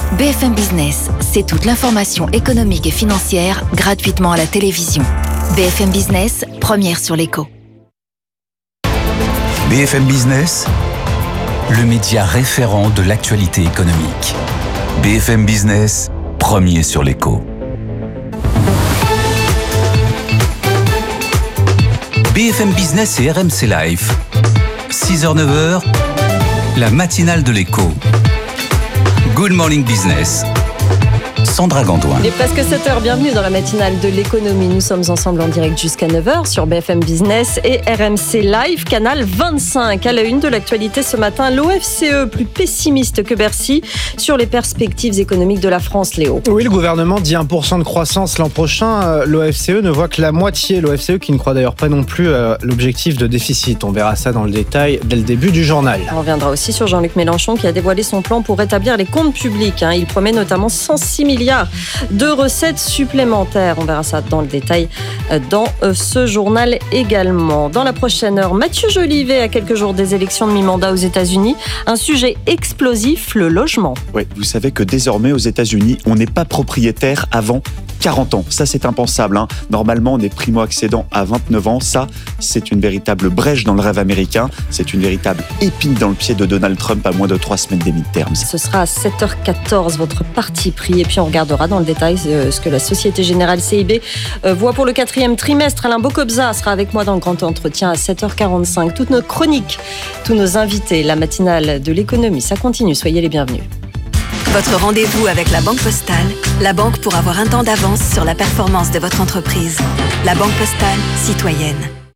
BFM Business, c'est toute l'information économique et financière gratuitement à la télévision. BFM Business, première sur l'écho. BFM Business, le média référent de l'actualité économique. BFM Business, premier sur l'écho. BFM Business et RMC Live. 6h-9h, la matinale de l'écho. Good Morning Business. Sandra Gandoin. Il est presque 7h, bienvenue dans la matinale de l'économie. Nous sommes ensemble en direct jusqu'à 9h sur BFM Business et RMC Live, canal 25. À la une de l'actualité ce matin, l'OFCE plus pessimiste que Bercy sur les perspectives économiques de la France, Léo. Oui, le gouvernement dit 1% de croissance l'an prochain. L'OFCE ne voit que la moitié. L'OFCE qui ne croit d'ailleurs pas non plus à l'objectif de déficit. On verra ça dans le détail dès le début du journal. On reviendra aussi sur Jean-Luc Mélenchon qui a dévoilé son plan pour rétablir les comptes publics. Il promet notamment 106 milliards de recettes supplémentaires. On verra ça dans le détail dans ce journal également. Dans la prochaine heure, Mathieu Jolivet, à quelques jours des élections de mi-mandat aux États-Unis, un sujet explosif, le logement. Oui, vous savez que désormais aux États-Unis, on n'est pas propriétaire avant 40 ans. Ça, c'est impensable. Normalement, on est primo-accédant à 29 ans. Ça, c'est une véritable brèche dans le rêve américain. C'est une véritable épine dans le pied de Donald Trump à moins de 3 semaines des midterms. Ce sera à 7h14, votre parti pris. Et puis, on regardera dans le détail ce que la Société Générale CIB voit pour le 4e trimestre. Alain Bocobza sera avec moi dans le grand entretien à 7h45. Toutes nos chroniques, tous nos invités, la matinale de l'économie, ça continue. Soyez les bienvenus. Votre rendez-vous avec la Banque Postale, la banque pour avoir un temps d'avance sur la performance de votre entreprise. La Banque Postale, citoyenne.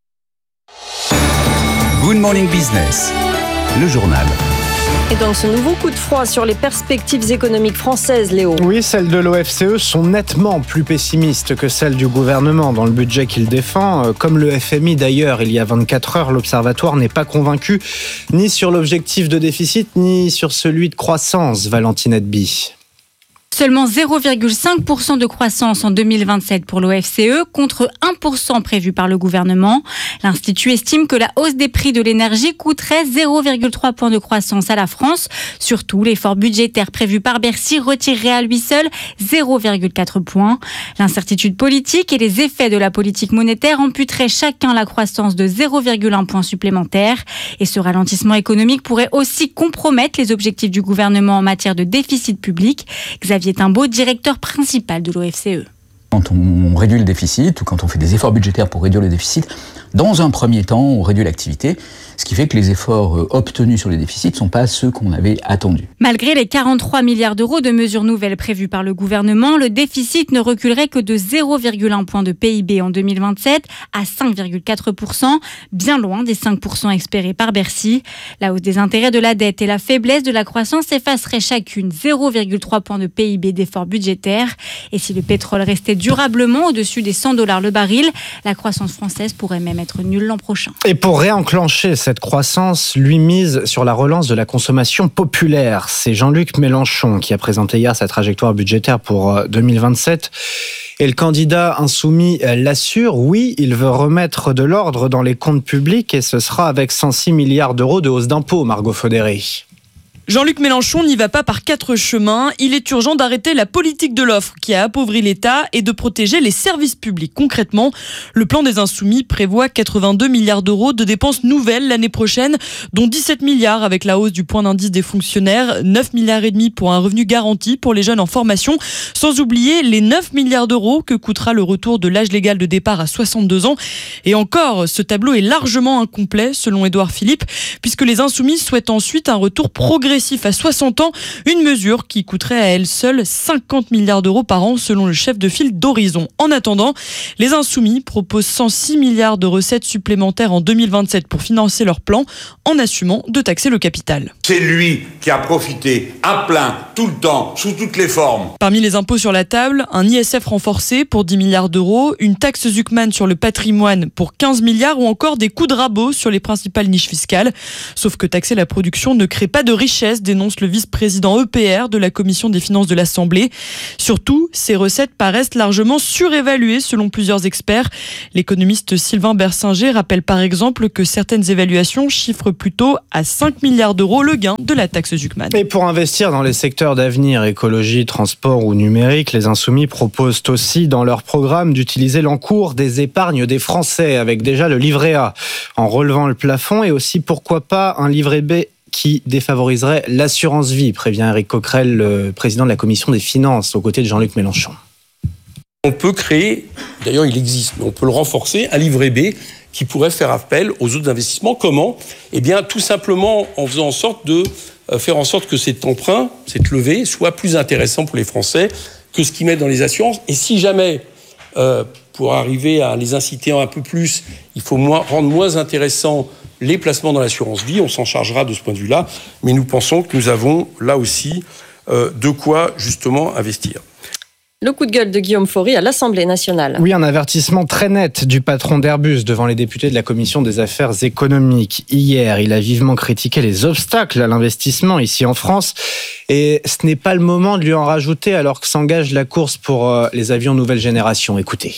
Good Morning Business, le journal. Et donc ce nouveau coup de froid sur les perspectives économiques françaises, Léo. Oui, celles de l'OFCE sont nettement plus pessimistes que celles du gouvernement dans le budget qu'il défend. Comme le FMI d'ailleurs, il y a 24 heures, l'Observatoire n'est pas convaincu ni sur l'objectif de déficit, ni sur celui de croissance, Valentine Edby. Seulement 0,5% de croissance en 2027 pour l'OFCE contre 1% prévu par le gouvernement. L'Institut estime que la hausse des prix de l'énergie coûterait 0,3 points de croissance à la France. Surtout, l'effort budgétaire prévu par Bercy retirerait à lui seul 0,4 points. L'incertitude politique et les effets de la politique monétaire amputeraient chacun la croissance de 0,1 point supplémentaire. Et ce ralentissement économique pourrait aussi compromettre les objectifs du gouvernement en matière de déficit public. Xavier Timbaud, directeur principal de l'OFCE. Quand on réduit le déficit ou quand on fait des efforts budgétaires pour réduire le déficit, dans un premier temps, on réduit l'activité, ce qui fait que les efforts obtenus sur les déficits ne sont pas ceux qu'on avait attendus. Malgré les 43 milliards d'euros de mesures nouvelles prévues par le gouvernement, le déficit ne reculerait que de 0,1 point de PIB en 2027 à 5,4%, bien loin des 5% espérés par Bercy. La hausse des intérêts de la dette et la faiblesse de la croissance effaceraient chacune 0,3 points de PIB d'efforts budgétaires. Et si le pétrole restait durablement au-dessus des $100 le baril, la croissance française pourrait même être nulle l'an prochain. Et pour réenclencher cette croissance, lui mise sur la relance de la consommation populaire. C'est Jean-Luc Mélenchon qui a présenté hier sa trajectoire budgétaire pour 2027. Et le candidat insoumis l'assure, oui, il veut remettre de l'ordre dans les comptes publics et ce sera avec 106 milliards d'euros de hausse d'impôts, Margot Faudéré. Jean-Luc Mélenchon n'y va pas par 4 chemins. Il est urgent d'arrêter la politique de l'offre qui a appauvri l'État et de protéger les services publics. Concrètement, le plan des Insoumis prévoit 82 milliards d'euros de dépenses nouvelles l'année prochaine, dont 17 milliards avec la hausse du point d'indice des fonctionnaires, 9 milliards et demi pour un revenu garanti pour les jeunes en formation, sans oublier les 9 milliards d'euros que coûtera le retour de l'âge légal de départ à 62 ans. Et encore, ce tableau est largement incomplet, selon Édouard Philippe, puisque les Insoumis souhaitent ensuite un retour progressif à 60 ans, une mesure qui coûterait à elle seule 50 milliards d'euros par an selon le chef de file d'Horizon. En attendant, les Insoumis proposent 106 milliards de recettes supplémentaires en 2027 pour financer leur plan en assumant de taxer le capital. C'est lui qui a profité à plein, tout le temps, sous toutes les formes. Parmi les impôts sur la table, un ISF renforcé pour 10 milliards d'euros, une taxe Zuckman sur le patrimoine pour 15 milliards ou encore des coups de rabot sur les principales niches fiscales. Sauf que taxer la production ne crée pas de richesse. richesse, dénonce le vice-président EPR de la Commission des finances de l'Assemblée. Surtout, ces recettes paraissent largement surévaluées selon plusieurs experts. L'économiste Sylvain Bersinger rappelle par exemple que certaines évaluations chiffrent plutôt à 5 milliards d'euros le gain de la taxe Zuckman. Et pour investir dans les secteurs d'avenir, écologie, transport ou numérique, les Insoumis proposent aussi dans leur programme d'utiliser l'encours des épargnes des Français avec déjà le livret A en relevant le plafond et aussi pourquoi pas un livret B qui défavoriserait l'assurance vie, prévient Éric Coquerel, le président de la Commission des finances, aux côtés de Jean-Luc Mélenchon. On peut créer, d'ailleurs il existe, mais on peut le renforcer, un livret B qui pourrait faire appel aux autres investissements. Comment ? Eh bien, tout simplement en faisant en sorte de faire en sorte que cet emprunt, cette levée, soit plus intéressant pour les Français que ce qu'ils mettent dans les assurances. Et si jamais, pour arriver à les inciter un peu plus, il faut rendre moins intéressant les placements dans l'assurance vie, on s'en chargera de ce point de vue-là. Mais nous pensons que nous avons là aussi de quoi justement investir. Le coup de gueule de Guillaume Faury à l'Assemblée nationale. Oui, un avertissement très net du patron d'Airbus devant les députés de la Commission des affaires économiques. Hier, il a vivement critiqué les obstacles à l'investissement ici en France. Et ce n'est pas le moment de lui en rajouter alors que s'engage la course pour les avions nouvelle génération. Écoutez.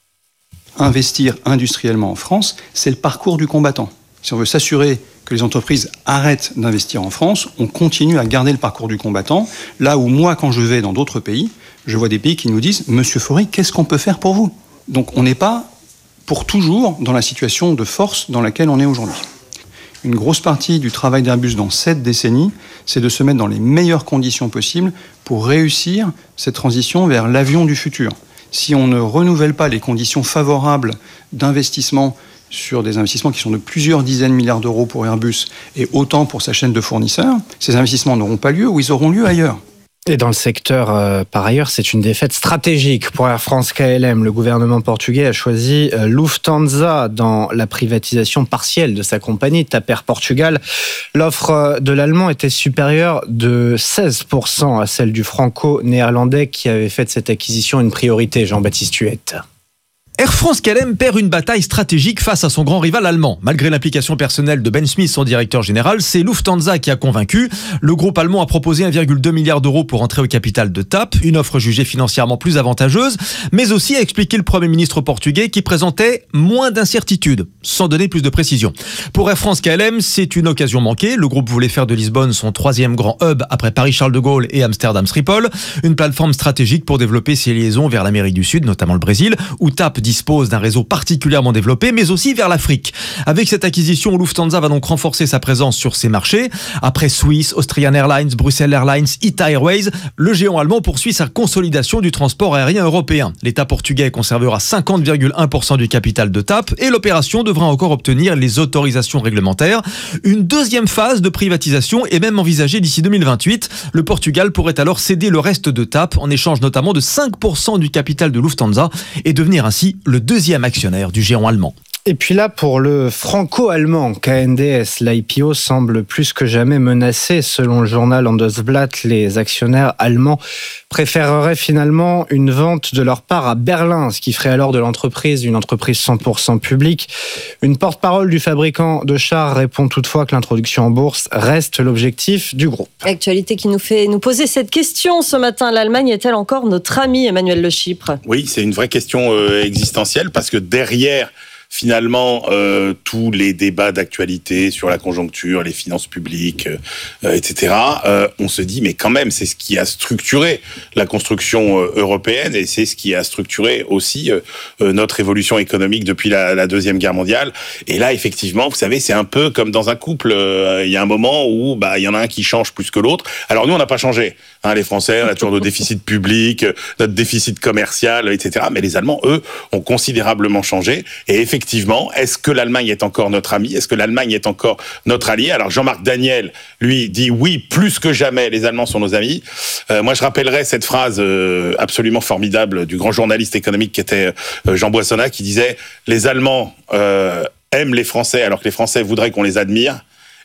Investir industriellement en France, c'est le parcours du combattant. Si on veut s'assurer que les entreprises arrêtent d'investir en France, on continue à garder le parcours du combattant. Là où moi, quand je vais dans d'autres pays, je vois des pays qui nous disent « Monsieur Faury, qu'est-ce qu'on peut faire pour vous ?» Donc on n'est pas pour toujours dans la situation de force dans laquelle on est aujourd'hui. Une grosse partie du travail d'Airbus dans cette décennie, c'est de se mettre dans les meilleures conditions possibles pour réussir cette transition vers l'avion du futur. Si on ne renouvelle pas les conditions favorables d'investissement sur des investissements qui sont de plusieurs dizaines de milliards d'euros pour Airbus et autant pour sa chaîne de fournisseurs, ces investissements n'auront pas lieu ou ils auront lieu ailleurs. Et dans le secteur, par ailleurs, c'est une défaite stratégique pour Air France KLM. Le gouvernement portugais a choisi Lufthansa dans la privatisation partielle de sa compagnie, TAP Air Portugal. L'offre de l'Allemand était supérieure de 16% à celle du franco-néerlandais qui avait fait de cette acquisition une priorité, Jean-Baptiste Huette. Air France KLM perd une bataille stratégique face à son grand rival allemand. Malgré l'implication personnelle de Ben Smith, son directeur général, c'est Lufthansa qui a convaincu. Le groupe allemand a proposé 1,2 milliard d'euros pour entrer au capital de TAP, une offre jugée financièrement plus avantageuse, mais aussi a expliqué le Premier ministre portugais qui présentait moins d'incertitudes, sans donner plus de précision. Pour Air France KLM, c'est une occasion manquée. Le groupe voulait faire de Lisbonne son troisième grand hub après Paris-Charles de Gaulle et Amsterdam-Schiphol, une plateforme stratégique pour développer ses liaisons vers l'Amérique du Sud, notamment le Brésil, où TAP dispose d'un réseau particulièrement développé, mais aussi vers l'Afrique. Avec cette acquisition, Lufthansa va donc renforcer sa présence sur ces marchés. Après Swiss, Austrian Airlines, Brussels Airlines, ITA Airways, le géant allemand poursuit sa consolidation du transport aérien européen. L'État portugais conservera 50,1% du capital de TAP et l'opération devra encore obtenir les autorisations réglementaires. Une deuxième phase de privatisation est même envisagée d'ici 2028. Le Portugal pourrait alors céder le reste de TAP en échange notamment de 5% du capital de Lufthansa et devenir ainsi le deuxième actionnaire du géant allemand. Et puis là, pour le franco-allemand KNDS, l'IPO semble plus que jamais menacé. Selon le journal Handelsblatt, les actionnaires allemands préféreraient finalement une vente de leur part à Berlin, ce qui ferait alors de l'entreprise une entreprise 100% publique. Une porte-parole du fabricant de chars répond toutefois que l'introduction en bourse reste l'objectif du groupe. Actualité qui nous fait nous poser cette question ce matin. L'Allemagne est-elle encore notre ami, Emmanuel Le Chypre ? Oui, c'est une vraie question existentielle parce que derrière finalement tous les débats d'actualité sur la conjoncture, les finances publiques, etc., on se dit mais quand même c'est ce qui a structuré la construction européenne et c'est ce qui a structuré aussi notre évolution économique depuis la Deuxième Guerre mondiale. Et là effectivement, vous savez, c'est un peu comme dans un couple, il y a un moment où il y en a un qui change plus que l'autre. Alors nous on n'a pas changé, hein, les Français, on a toujours nos déficits publics, notre déficit commercial, etc. Mais les Allemands, eux, ont considérablement changé. Et effectivement, est-ce que l'Allemagne est encore notre ami ? Est-ce que l'Allemagne est encore notre allié ? Alors Jean-Marc Daniel, lui, dit oui, plus que jamais, les Allemands sont nos amis. Moi, je rappellerai cette phrase absolument formidable du grand journaliste économique qui était Jean Boissonnat, qui disait « Les Allemands aiment les Français alors que les Français voudraient qu'on les admire.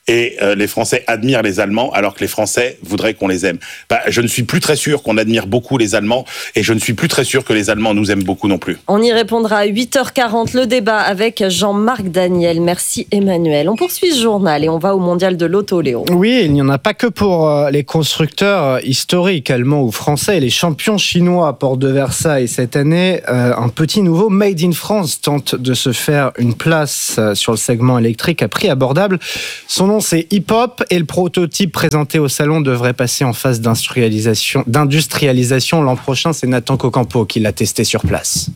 et les Français admirent les Allemands alors que les Français voudraient qu'on les aime. Je ne suis plus très sûr qu'on admire beaucoup les Allemands et je ne suis plus très sûr que les Allemands nous aiment beaucoup non plus. On y répondra à 8h40, le débat avec Jean-Marc Daniel. Merci Emmanuel. On poursuit ce journal et on va au mondial de l'auto, Léo. Oui, il n'y en a pas que pour les constructeurs historiques, allemands ou français. Les champions chinois à Porte de Versailles cette année, un petit nouveau Made in France tente de se faire une place sur le segment électrique à prix abordable. Son nom, c'est Hip-Hop et le prototype présenté au salon devrait passer en phase d'industrialisation l'an prochain. C'est Nathan Cocampo qui l'a testé sur place.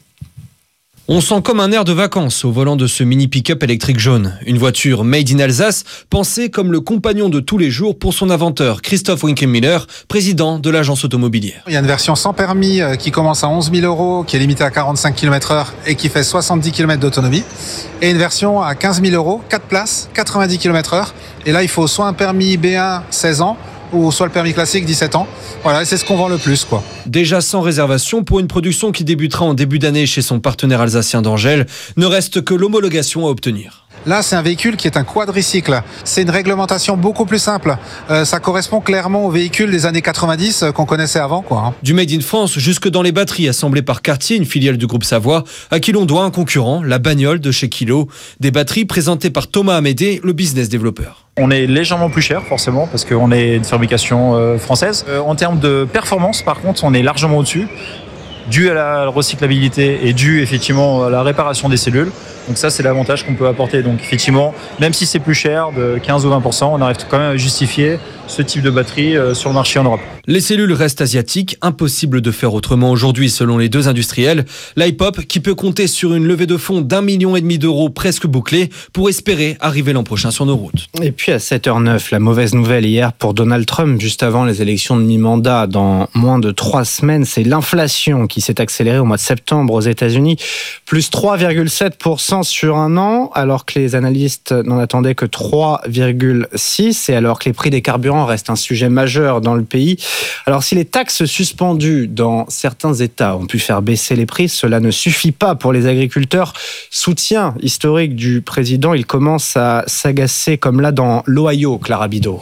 On sent comme un air de vacances au volant de ce mini pick-up électrique jaune. Une voiture made in Alsace, pensée comme le compagnon de tous les jours pour son inventeur, Christophe Winkelmüller, président de l'agence automobilière. Il y a une version sans permis qui commence à 11 000 €, qui est limitée à 45 km/h et qui fait 70 km d'autonomie. Et une version à 15 000 €, 4 places, 90 km/h. Et là, il faut soit un permis B1, 16 ans, ou soit le permis classique, 17 ans. Voilà, c'est ce qu'on vend le plus, quoi. Déjà sans réservation pour une production qui débutera en début d'année chez son partenaire alsacien d'Angèle, ne reste que l'homologation à obtenir. Là, c'est un véhicule qui est un quadricycle. C'est une réglementation beaucoup plus simple. Ça correspond clairement aux véhicules des années 90 qu'on connaissait avant, quoi. Du Made in France jusque dans les batteries assemblées par Cartier, une filiale du groupe Savoie, à qui l'on doit un concurrent, la bagnole de chez Kilo. Des batteries présentées par Thomas Amédée, le business développeur. On est légèrement plus cher, forcément, parce qu'on est une fabrication française. En termes de performance, par contre, on est largement au-dessus, dû à la recyclabilité et dû effectivement à la réparation des cellules. Donc ça, c'est l'avantage qu'on peut apporter. Donc effectivement, même si c'est plus cher de 15 ou 20%, on arrive quand même à justifier ce type de batterie sur le marché en Europe. Les cellules restent asiatiques, impossible de faire autrement aujourd'hui selon les deux industriels. L'Hip-Hop qui peut compter sur une levée de fonds d'1,5 million d'euros presque bouclée pour espérer arriver l'an prochain sur nos routes. Et puis à 7h09, la mauvaise nouvelle hier pour Donald Trump, juste avant les élections de mi-mandat dans moins de 3 semaines, c'est l'inflation qui s'est accélérée au mois de septembre aux États-Unis, plus 3,7% sur un an, alors que les analystes n'en attendaient que 3,6%, et alors que les prix des carburants restent un sujet majeur dans le pays. Alors si les taxes suspendues dans certains États ont pu faire baisser les prix, cela ne suffit pas pour les agriculteurs. Soutien historique du président, il commence à s'agacer comme là dans l'Ohio, Clara Bidot.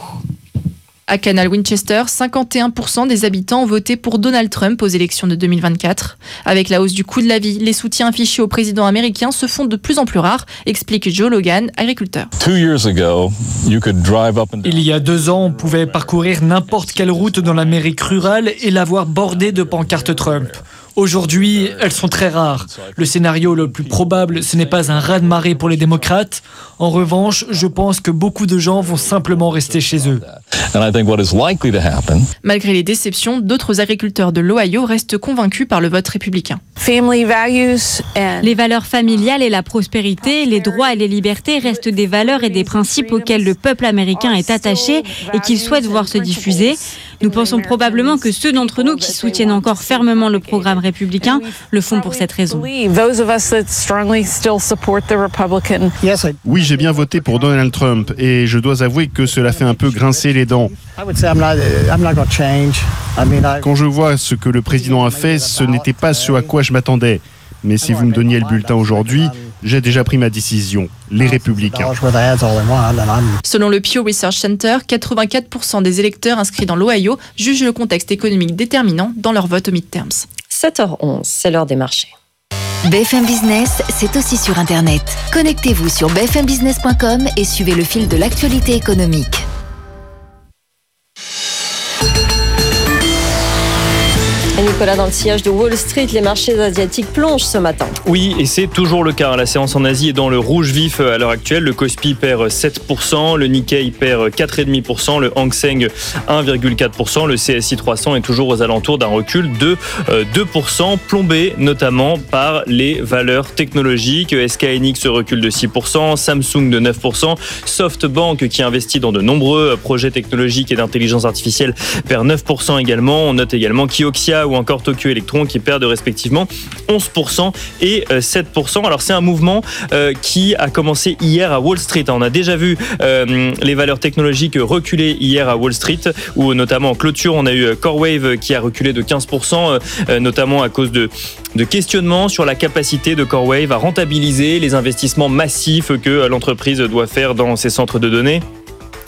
À Canal Winchester, 51% des habitants ont voté pour Donald Trump aux élections de 2024. Avec la hausse du coût de la vie, les soutiens affichés au président américain se font de plus en plus rares, explique Joe Logan, agriculteur. Il y a 2 ans, on pouvait parcourir n'importe quelle route dans l'Amérique rurale et la voir bordée de pancartes Trump. Aujourd'hui, elles sont très rares. Le scénario le plus probable, ce n'est pas un raz-de-marée pour les démocrates. En revanche, je pense que beaucoup de gens vont simplement rester chez eux. Malgré les déceptions, d'autres agriculteurs de l'Ohio restent convaincus par le vote républicain. Les valeurs familiales et la prospérité, les droits et les libertés restent des valeurs et des principes auxquels le peuple américain est attaché et qu'il souhaite voir se diffuser. Nous pensons probablement que ceux d'entre nous qui soutiennent encore fermement le programme républicain le font pour cette raison. Oui, j'ai bien voté pour Donald Trump et je dois avouer que cela fait un peu grincer les dents. Quand je vois ce que le président a fait, ce n'était pas ce à quoi je m'attendais. Mais si vous me donniez le bulletin aujourd'hui, j'ai déjà pris ma décision. Les Républicains. Selon le Pew Research Center, 84% des électeurs inscrits dans l'Ohio jugent le contexte économique déterminant dans leur vote aux midterms. 7h11, c'est l'heure des marchés. BFM Business, c'est aussi sur Internet. Connectez-vous sur bfmbusiness.com et suivez le fil de l'actualité économique. Et Nicolas, dans le sillage de Wall Street, les marchés asiatiques plongent ce matin. Oui, et c'est toujours le cas. La séance en Asie est dans le rouge vif à l'heure actuelle. Le Kospi perd 7%, le Nikkei perd 4,5%, le Hang Seng 1,4%, le CSI 300 est toujours aux alentours d'un recul de 2%, plombé notamment par les valeurs technologiques. SK Hynix recule de 6%, Samsung de 9%, SoftBank qui investit dans de nombreux projets technologiques et d'intelligence artificielle perd 9% également. On note également Kioxia ou encore Tokyo Electron qui perdent respectivement 11% et 7%. Alors c'est un mouvement qui a commencé hier à Wall Street. On a déjà vu les valeurs technologiques reculer hier à Wall Street, où notamment en clôture on a eu CoreWave qui a reculé de 15%, notamment à cause de questionnements sur la capacité de CoreWave à rentabiliser les investissements massifs que l'entreprise doit faire dans ses centres de données.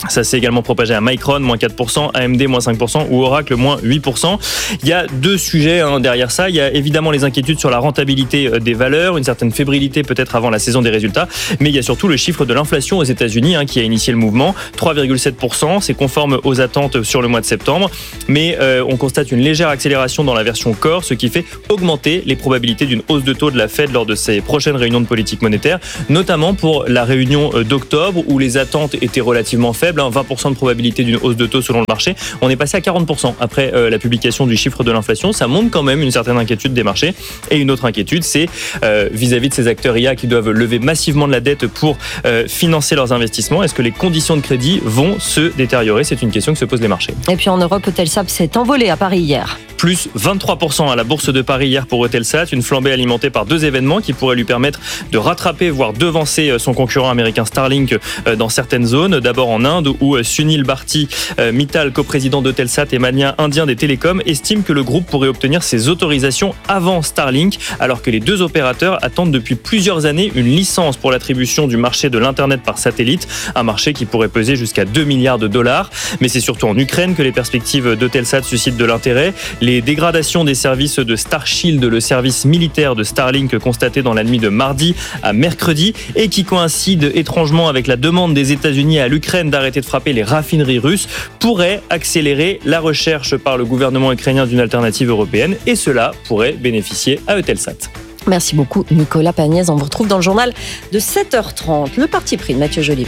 Ça s'est également propagé à Micron, moins 4%, AMD, moins 5% ou Oracle, moins 8%. Il y a deux sujets derrière ça. Il y a évidemment les inquiétudes sur la rentabilité des valeurs, une certaine fébrilité peut-être avant la saison des résultats, mais il y a surtout le chiffre de l'inflation aux États-Unis qui a initié le mouvement, 3,7%. C'est conforme aux attentes sur le mois de septembre, mais on constate une légère accélération dans la version core, ce qui fait augmenter les probabilités d'une hausse de taux de la Fed lors de ses prochaines réunions de politique monétaire, notamment pour la réunion d'octobre où les attentes étaient relativement faibles. 20% de probabilité d'une hausse de taux selon le marché. On est passé à 40% après la publication du chiffre de l'inflation. Ça montre quand même une certaine inquiétude des marchés. Et une autre inquiétude, c'est vis-à-vis de ces acteurs IA qui doivent lever massivement de la dette pour financer leurs investissements. Est-ce que les conditions de crédit vont se détériorer ? C'est une question que se posent les marchés. Et puis en Europe, Eutelsat s'est envolé à Paris hier. Plus 23% à la bourse de Paris hier pour Eutelsat, une flambée alimentée par deux événements qui pourraient lui permettre de rattraper, voire devancer son concurrent américain Starlink dans certaines zones. D'abord en Inde, où Sunil Bharti Mittal, coprésident d'Eutelsat et mania indien des télécoms, estime que le groupe pourrait obtenir ses autorisations avant Starlink, alors que les deux opérateurs attendent depuis plusieurs années une licence pour l'attribution du marché de l'Internet par satellite, un marché qui pourrait peser jusqu'à 2 milliards de dollars. Mais c'est surtout en Ukraine que les perspectives d'Eutelsat suscitent de l'intérêt. Les dégradations des services de Starshield, le service militaire de Starlink constaté dans la nuit de mardi à mercredi et qui coïncide étrangement avec la demande des États-Unis à l'Ukraine d'arrêter de frapper les raffineries russes, pourrait accélérer la recherche par le gouvernement ukrainien d'une alternative européenne et cela pourrait bénéficier à Eutelsat. Merci beaucoup Nicolas Pagnès. On vous retrouve dans le journal de 7h30. Le parti pris de Mathieu Jolivet.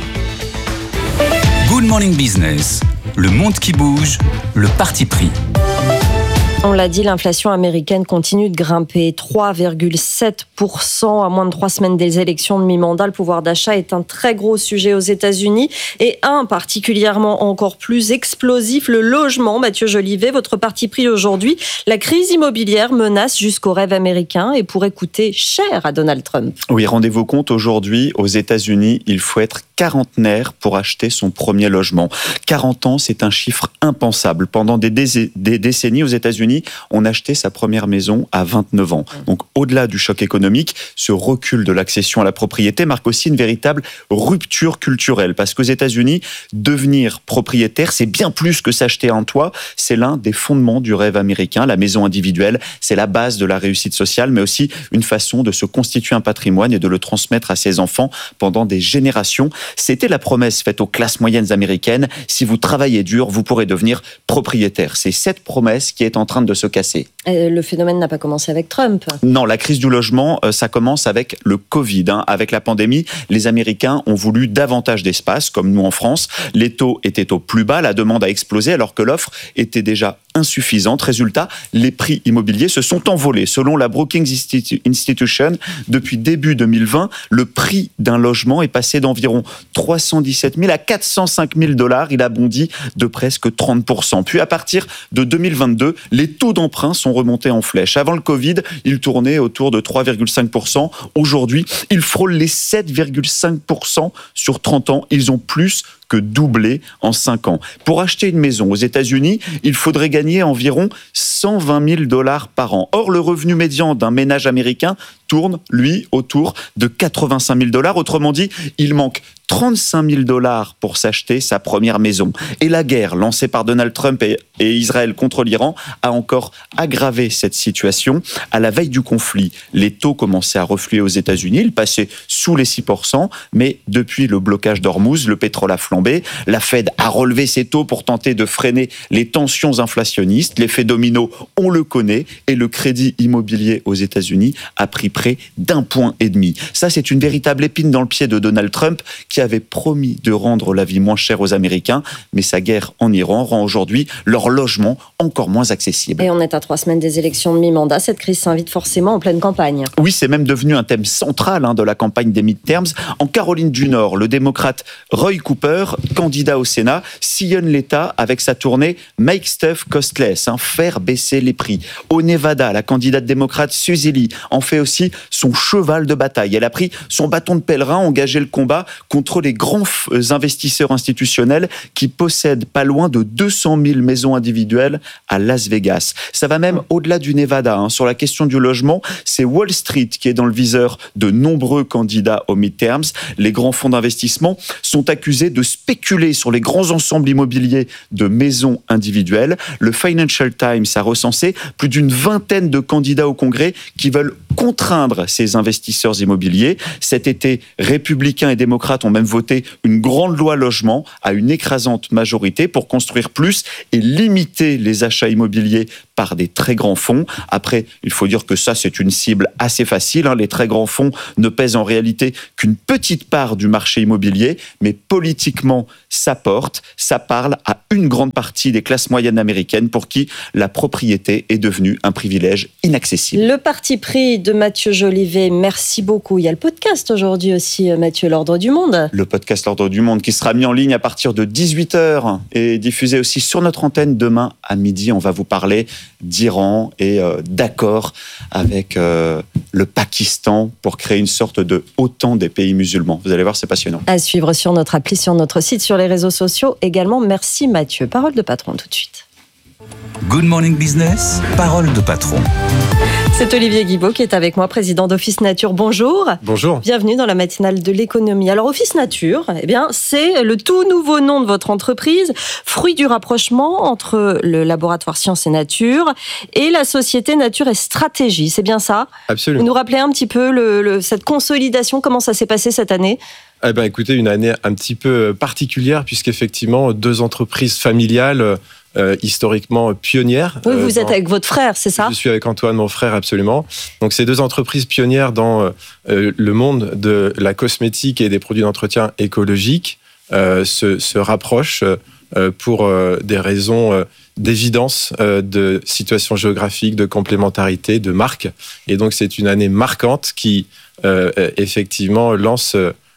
Good Morning Business, le monde qui bouge, le parti pris. On l'a dit, l'inflation américaine continue de grimper. 3,7% à moins de 3 semaines des élections de mi-mandat. Le pouvoir d'achat est un très gros sujet aux États-Unis et un particulièrement encore plus explosif, le logement. Mathieu Jolivet, votre parti pris aujourd'hui. La crise immobilière menace jusqu'au rêve américain et pourrait coûter cher à Donald Trump. Oui, rendez-vous compte, aujourd'hui, aux États-Unis, il faut être quarantenaire pour acheter son premier logement. 40 ans, c'est un chiffre impensable. Pendant des décennies aux États-Unis, on achetait sa première maison à 29 ans. Donc, au-delà du choc économique, ce recul de l'accession à la propriété marque aussi une véritable rupture culturelle. Parce qu'aux États-Unis, devenir propriétaire, c'est bien plus que s'acheter un toit. C'est l'un des fondements du rêve américain. La maison individuelle, c'est la base de la réussite sociale, mais aussi une façon de se constituer un patrimoine et de le transmettre à ses enfants pendant des générations. C'était la promesse faite aux classes moyennes américaines. Si vous travaillez dur, vous pourrez devenir propriétaire. C'est cette promesse qui est en train de se casser. Le phénomène n'a pas commencé avec Trump. Non, la crise du logement, ça commence avec le Covid. Avec la pandémie, les Américains ont voulu davantage d'espace, comme nous en France. Les taux étaient au plus bas, la demande a explosé alors que l'offre était déjà insuffisante. Résultat, les prix immobiliers se sont envolés. Selon la Brookings Institution, depuis début 2020, le prix d'un logement est passé d'environ 317 000 à 405 000 $. Il a bondi de presque 30%. Puis à partir de 2022, les taux d'emprunt sont remontés en flèche. Avant le Covid, ils tournaient autour de 3,5%. Aujourd'hui, ils frôlent les 7,5% sur 30 ans. Ils ont plus que doublé en 5 ans. Pour acheter une maison aux États-Unis, il faudrait gagner environ 120 000 $ par an. Or, le revenu médian d'un ménage américain tourne, lui, autour de 85 000 $. Autrement dit, il manque 35 000 $ pour s'acheter sa première maison. Et la guerre lancée par Donald Trump et Israël contre l'Iran a encore aggravé cette situation. À la veille du conflit, les taux commençaient à refluer aux États-Unis. Ils passaient sous les 6%, mais depuis le blocage d'Ormuz, le pétrole a flambé. La Fed a relevé ses taux pour tenter de freiner les tensions inflationnistes. L'effet domino, on le connaît, et le crédit immobilier aux États-Unis a pris près d'1,5 point. Ça, c'est une véritable épine dans le pied de Donald Trump, qui avait promis de rendre la vie moins chère aux Américains, mais sa guerre en Iran rend aujourd'hui leur logement encore moins accessible. Et on est à 3 semaines des élections de mi-mandat. Cette crise s'invite forcément en pleine campagne. Oui, c'est même devenu un thème central de la campagne des midterms. En Caroline du Nord, le démocrate Roy Cooper, candidat au Sénat, sillonne l'État avec sa tournée Make Stuff Costless, faire baisser les prix. Au Nevada, la candidate démocrate Suzy Lee en fait aussi aussi son cheval de bataille. Elle a pris son bâton de pèlerin, engagé le combat contre les grands investisseurs institutionnels qui possèdent pas loin de 200 000 maisons individuelles à Las Vegas. Ça va même au-delà du Nevada. Sur la question du logement, c'est Wall Street qui est dans le viseur de nombreux candidats aux midterms. Les grands fonds d'investissement sont accusés de spéculer sur les grands ensembles immobiliers de maisons individuelles. Le Financial Times a recensé plus d'une vingtaine de candidats au Congrès qui veulent contraindre ces investisseurs immobiliers. Cet été, républicains et démocrates ont même voté une grande loi logement à une écrasante majorité pour construire plus et limiter les achats immobiliers par des très grands fonds. Après, il faut dire que ça, c'est une cible assez facile. Les très grands fonds ne pèsent en réalité qu'une petite part du marché immobilier, mais politiquement, ça porte, ça parle à une grande partie des classes moyennes américaines pour qui la propriété est devenue un privilège inaccessible. Le parti pris de Mathieu Jolivet, merci beaucoup. Il y a le podcast aujourd'hui aussi, Mathieu, l'Ordre du Monde. Le podcast L'Ordre du Monde qui sera mis en ligne à partir de 18h et diffusé aussi sur notre antenne demain à midi. On va vous parler d'Iran et d'accord avec le Pakistan pour créer une sorte de OTAN des pays musulmans. Vous allez voir, c'est passionnant. À suivre sur notre appli, sur notre site, sur les réseaux sociaux également. Merci Mathieu. Parole de patron tout de suite. Good Morning Business, parole de patron. C'est Olivier Guibaud qui est avec moi, président d'Office Nature. Bonjour. Bonjour. Bienvenue dans la matinale de l'économie. Alors Office Nature, c'est le tout nouveau nom de votre entreprise, fruit du rapprochement entre le laboratoire Sciences et Nature et la société Nature et Stratégie. C'est bien ça ? Absolument. Vous nous rappelez un petit peu cette consolidation, comment ça s'est passé cette année ? Écoutez, une année un petit peu particulière puisqu'effectivement, 2 entreprises familiales historiquement pionnières. Oui, vous êtes avec votre frère, c'est ça ? Je suis avec Antoine, mon frère, absolument. Donc, ces 2 entreprises pionnières dans le monde de la cosmétique et des produits d'entretien écologique se rapprochent pour des raisons d'évidence, de situation géographique, de complémentarité, de marque. Et donc, c'est une année marquante qui, effectivement, lance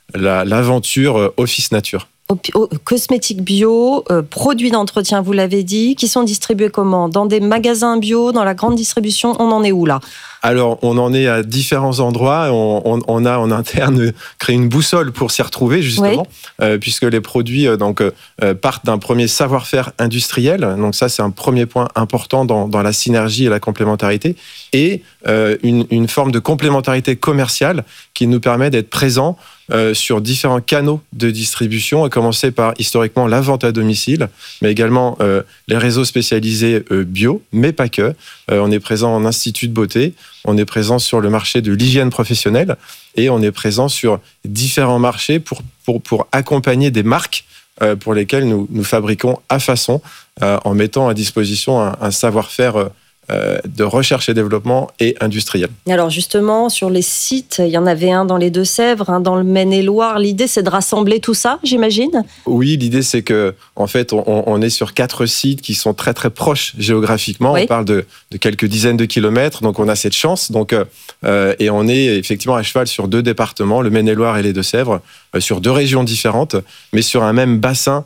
l'aventure Office Nature. Cosmétiques bio, produits d'entretien, vous l'avez dit, qui sont distribués comment ? Dans des magasins bio, dans la grande distribution, on en est où là ? Alors, on en est à différents endroits. On a en interne créé une boussole pour s'y retrouver, justement, puisque les produits partent d'un premier savoir-faire industriel. Donc ça, c'est un premier point important dans la synergie et la complémentarité. Et une forme de complémentarité commerciale qui nous permet d'être présents sur différents canaux de distribution, à commencer par, historiquement, la vente à domicile, mais également les réseaux spécialisés bio, mais pas que. On est présent en institut de beauté, on est présent sur le marché de l'hygiène professionnelle et on est présent sur différents marchés pour accompagner des marques pour lesquelles nous fabriquons à façon en mettant à disposition un savoir-faire de recherche et développement et industriel. Alors justement, sur les sites, il y en avait un dans les Deux-Sèvres, dans le Maine-et-Loire. L'idée, c'est de rassembler tout ça, j'imagine ? Oui, l'idée, c'est que, en fait, on est sur 4 sites qui sont très, très proches géographiquement. Oui. On parle de quelques dizaines de kilomètres, donc on a cette chance. Donc, et on est effectivement à cheval sur 2 départements, le Maine-et-Loire et les Deux-Sèvres, sur 2 régions différentes, mais sur un même bassin.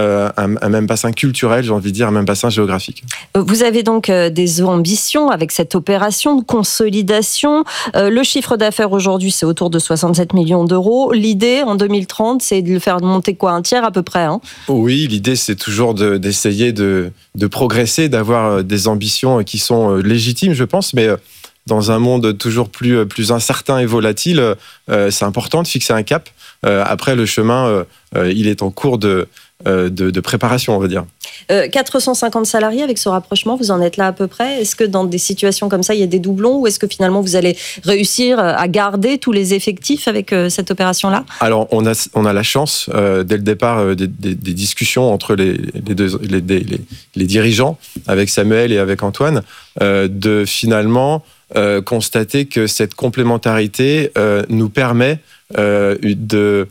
Un même bassin culturel, j'ai envie de dire, un même bassin géographique. Vous avez donc des ambitions avec cette opération de consolidation. Le chiffre d'affaires aujourd'hui, c'est autour de 67 millions d'euros. L'idée, en 2030, c'est de le faire monter un tiers à peu près, hein ? Oui, l'idée, c'est toujours d'essayer de progresser, d'avoir des ambitions qui sont légitimes, je pense, mais dans un monde toujours plus incertain et volatile, c'est important de fixer un cap. Après, le chemin, il est en cours de préparation, on va dire. 450 salariés avec ce rapprochement, vous en êtes là à peu près ? Est-ce que dans des situations comme ça, il y a des doublons ou est-ce que finalement vous allez réussir à garder tous les effectifs avec cette opération-là ? Alors, on a la chance, dès le départ, des discussions entre les dirigeants, avec Samuel et avec Antoine, de finalement constater que cette complémentarité nous permet de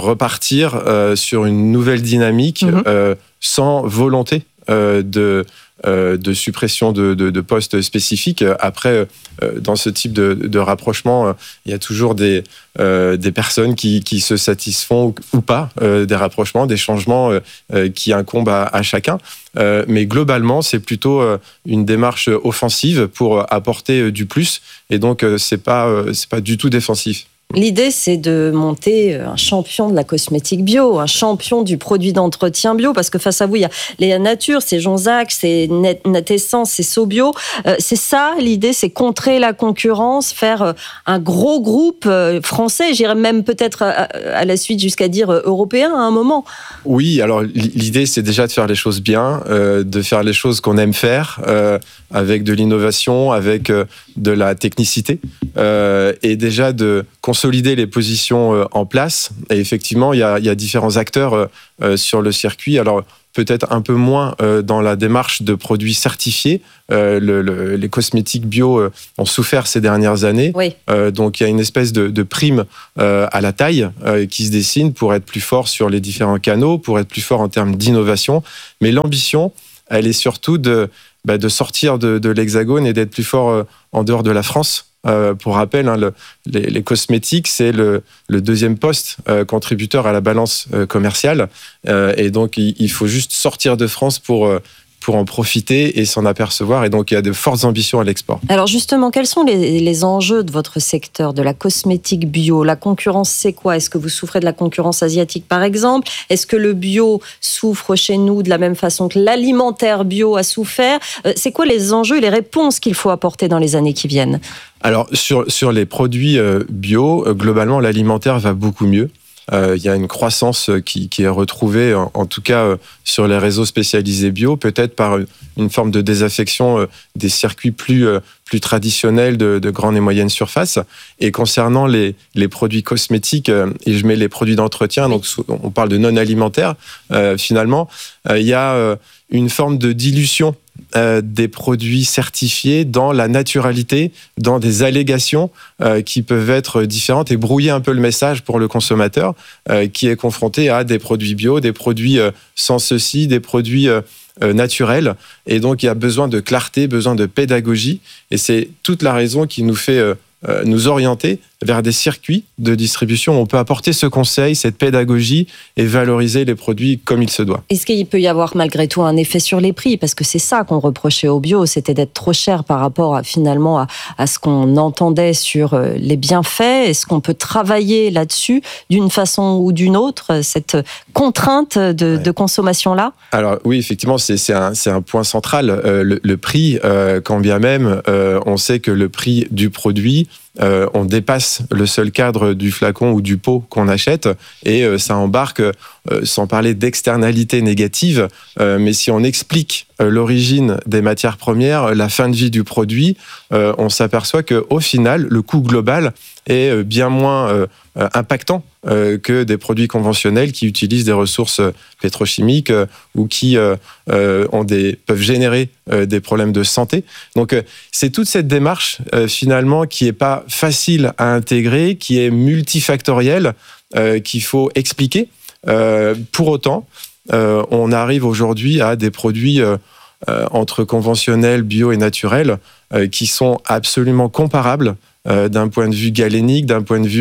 repartir sur une nouvelle dynamique sans volonté de de suppression de postes spécifiques. Après, dans ce type de rapprochement, il y a toujours des personnes qui se satisfont ou pas des rapprochements, des changements qui incombent à chacun. Mais globalement, c'est plutôt une démarche offensive pour apporter du plus. Et donc, c'est pas du tout défensif. L'idée, c'est de monter un champion de la cosmétique bio, un champion du produit d'entretien bio, parce que face à vous, il y a Léa Nature, c'est Jonzac, c'est Net Essence, c'est SoBio. C'est ça, l'idée, c'est contrer la concurrence, faire un gros groupe français, j'irais même peut-être à la suite jusqu'à dire européen à un moment. Oui, alors l'idée, c'est déjà de faire les choses bien, de faire les choses qu'on aime faire, avec de l'innovation, avec de la technicité, et déjà de consolider les positions en place. Et effectivement, il y a différents acteurs sur le circuit. Alors, peut-être un peu moins dans la démarche de produits certifiés. Les cosmétiques bio ont souffert ces dernières années. Oui. Donc, il y a une espèce de prime à la taille qui se dessine pour être plus fort sur les différents canaux, pour être plus fort en termes d'innovation. Mais l'ambition, elle est surtout de sortir de l'Hexagone et d'être plus fort en dehors de la France. Pour rappel, les cosmétiques, c'est le deuxième poste contributeur à la balance commerciale. Et donc, il faut juste sortir de France pour en profiter et s'en apercevoir. Et donc, il y a de fortes ambitions à l'export. Alors justement, quels sont les enjeux de votre secteur, de la cosmétique bio ? La concurrence, c'est quoi ? Est-ce que vous souffrez de la concurrence asiatique, par exemple ? Est-ce que le bio souffre chez nous de la même façon que l'alimentaire bio a souffert ? C'est quoi les enjeux et les réponses qu'il faut apporter dans les années qui viennent ? Alors, sur les produits bio, globalement, l'alimentaire va beaucoup mieux. Il y a une croissance qui est retrouvée, en tout cas sur les réseaux spécialisés bio, peut-être par une forme de désaffection des circuits plus traditionnels de grande et moyenne surface. Et concernant les produits cosmétiques, et je mets les produits d'entretien, donc on parle de non alimentaires, finalement, il y a une forme de dilution des produits certifiés dans la naturalité, dans des allégations qui peuvent être différentes et brouiller un peu le message pour le consommateur qui est confronté à des produits bio, des produits sans ceci, des produits naturels. Et donc, il y a besoin de clarté, besoin de pédagogie. Et c'est toute la raison qui nous fait nous orienter vers des circuits de distribution où on peut apporter ce conseil, cette pédagogie et valoriser les produits comme il se doit. Est-ce qu'il peut y avoir malgré tout un effet sur les prix ? Parce que c'est ça qu'on reprochait au bio, c'était d'être trop cher par rapport à ce qu'on entendait sur les bienfaits. Est-ce qu'on peut travailler là-dessus d'une façon ou d'une autre, cette contrainte de consommation-là ? Alors oui, effectivement, c'est un point central. Le prix, quand bien même on sait que le prix du produit, on dépasse le seul cadre du flacon ou du pot qu'on achète et ça embarque, sans parler d'externalités négatives, mais si on explique l'origine des matières premières, la fin de vie du produit, on s'aperçoit qu'au final, le coût global est bien moins impactant que des produits conventionnels qui utilisent des ressources pétrochimiques ou qui peuvent générer des problèmes de santé. Donc c'est toute cette démarche finalement qui n'est pas facile à intégrer, qui est multifactorielle, qu'il faut expliquer. Pour autant, on arrive aujourd'hui à des produits entre conventionnels, bio et naturels qui sont absolument comparables d'un point de vue galénique, d'un point de vue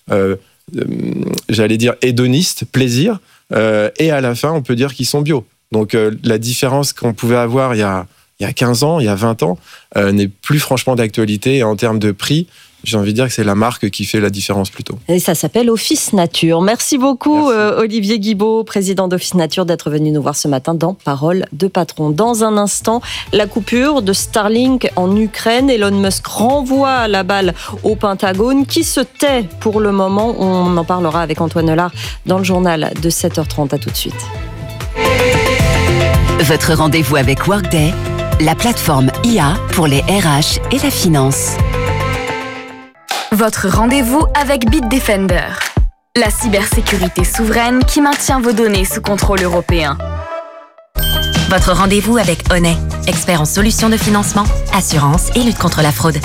j'allais dire hédoniste, plaisir, et à la fin on peut dire qu'ils sont bio. Donc la différence qu'on pouvait avoir il y a 15 ans, il y a 20 ans, n'est plus franchement d'actualité, et en termes de prix, j'ai envie de dire que c'est la marque qui fait la différence plutôt. Et ça s'appelle Office Nature. Merci beaucoup Olivier Guibaud, président d'Office Nature, d'être venu nous voir ce matin dans Parole de Patron. Dans un instant, la coupure de Starlink en Ukraine. Elon Musk renvoie la balle au Pentagone qui se tait pour le moment. On en parlera avec Antoine Nelard dans le journal de 7h30. À tout de suite. Votre rendez-vous avec Workday, la plateforme IA pour les RH et la finance. Votre rendez-vous avec Bitdefender, la cybersécurité souveraine qui maintient vos données sous contrôle européen. Votre rendez-vous avec Honnet, expert en solutions de financement, assurance et lutte contre la fraude.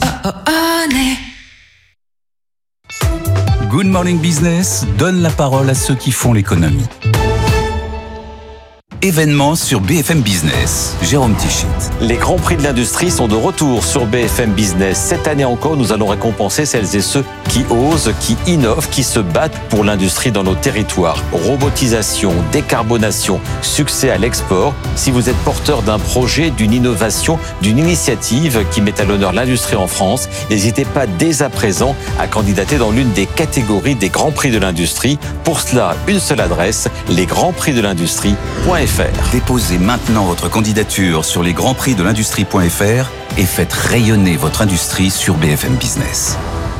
Good Morning Business donne la parole à ceux qui font l'économie. événement sur BFM Business. Jérôme Tichit. Les grands prix de l'industrie sont de retour sur BFM Business. Cette année encore, nous allons récompenser celles et ceux qui osent, qui innovent, qui se battent pour l'industrie dans nos territoires. Robotisation, décarbonation, succès à l'export. Si vous êtes porteur d'un projet, d'une innovation, d'une initiative qui met à l'honneur l'industrie en France, n'hésitez pas dès à présent à candidater dans l'une des catégories des grands prix de l'industrie. Pour cela, une seule adresse, lesgrandsprixdelindustrie.fr. Déposez maintenant votre candidature sur lesgrandsprixdelindustrie.fr et faites rayonner votre industrie sur BFM Business.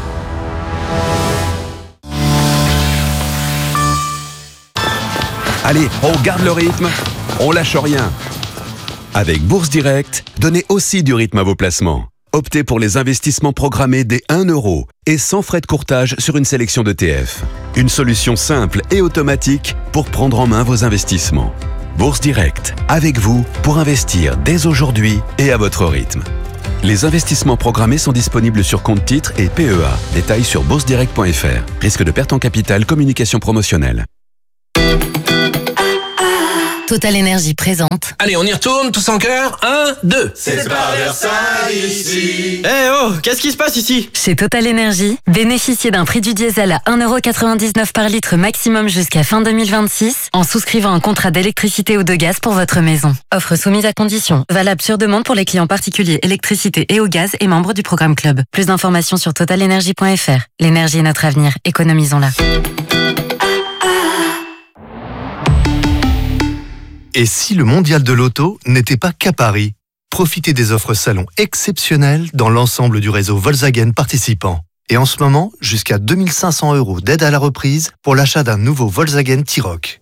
Allez, on garde le rythme, on lâche rien. Avec Bourse Direct, donnez aussi du rythme à vos placements. Optez pour les investissements programmés dès 1 € et sans frais de courtage sur une sélection d'ETF. Une solution simple et automatique pour prendre en main vos investissements. Bourse Direct, avec vous pour investir dès aujourd'hui et à votre rythme. Les investissements programmés sont disponibles sur compte titres et PEA. Détails sur boursedirect.fr. Risque de perte en capital, communication promotionnelle. Total Énergie présente. Allez, on y retourne, tous en chœur. 1, 2. C'est pas Versailles ici. Qu'est-ce qui se passe ici? Chez Total Énergie, bénéficiez d'un prix du diesel à 1,99 € par litre maximum jusqu'à fin 2026 en souscrivant un contrat d'électricité ou de gaz pour votre maison. Offre soumise à condition. Valable sur demande pour les clients particuliers électricité et au gaz et membres du programme Club. Plus d'informations sur totalenergie.fr. L'énergie est notre avenir. Économisons-la. Et si le mondial de l'auto n'était pas qu'à Paris? Profitez des offres salon exceptionnelles dans l'ensemble du réseau Volkswagen participant. Et en ce moment, jusqu'à 2 500 € d'aide à la reprise pour l'achat d'un nouveau Volkswagen T-Roc.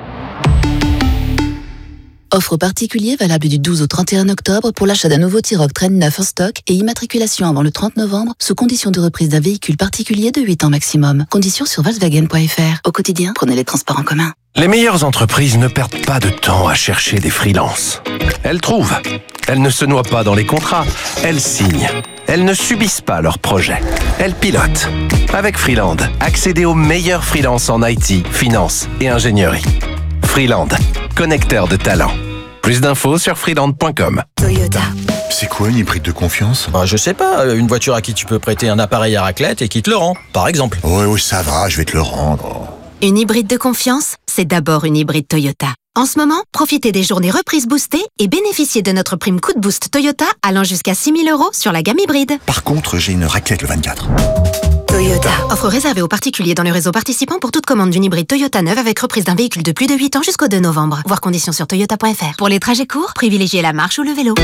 Offre particulier valable du 12 au 31 octobre pour l'achat d'un nouveau T-Roc Train 9 en stock et immatriculation avant le 30 novembre sous condition de reprise d'un véhicule particulier de 8 ans maximum. Conditions sur Volkswagen.fr. Au quotidien, prenez les transports en commun. Les meilleures entreprises ne perdent pas de temps à chercher des freelances. Elles trouvent. Elles ne se noient pas dans les contrats. Elles signent. Elles ne subissent pas leurs projets. Elles pilotent. Avec Freeland, accédez aux meilleurs freelances en IT, finance et ingénierie. Freeland, connecteur de talent. Plus d'infos sur freeland.com. Toyota. C'est quoi une hybride de confiance? Je sais pas, une voiture à qui tu peux prêter un appareil à raclette et qui te le rend, par exemple. Oui, ça va, je vais te le rendre. Une hybride de confiance, c'est d'abord une hybride Toyota. En ce moment, profitez des journées reprises boostées et bénéficiez de notre prime coup de boost Toyota allant jusqu'à 6 000 € sur la gamme hybride. Par contre, j'ai une raclette le 24. Toyota. Offre réservée aux particuliers dans le réseau participant pour toute commande d'une hybride Toyota neuve avec reprise d'un véhicule de plus de 8 ans jusqu'au 2 novembre. Voir conditions sur toyota.fr. Pour les trajets courts, privilégiez la marche ou le vélo.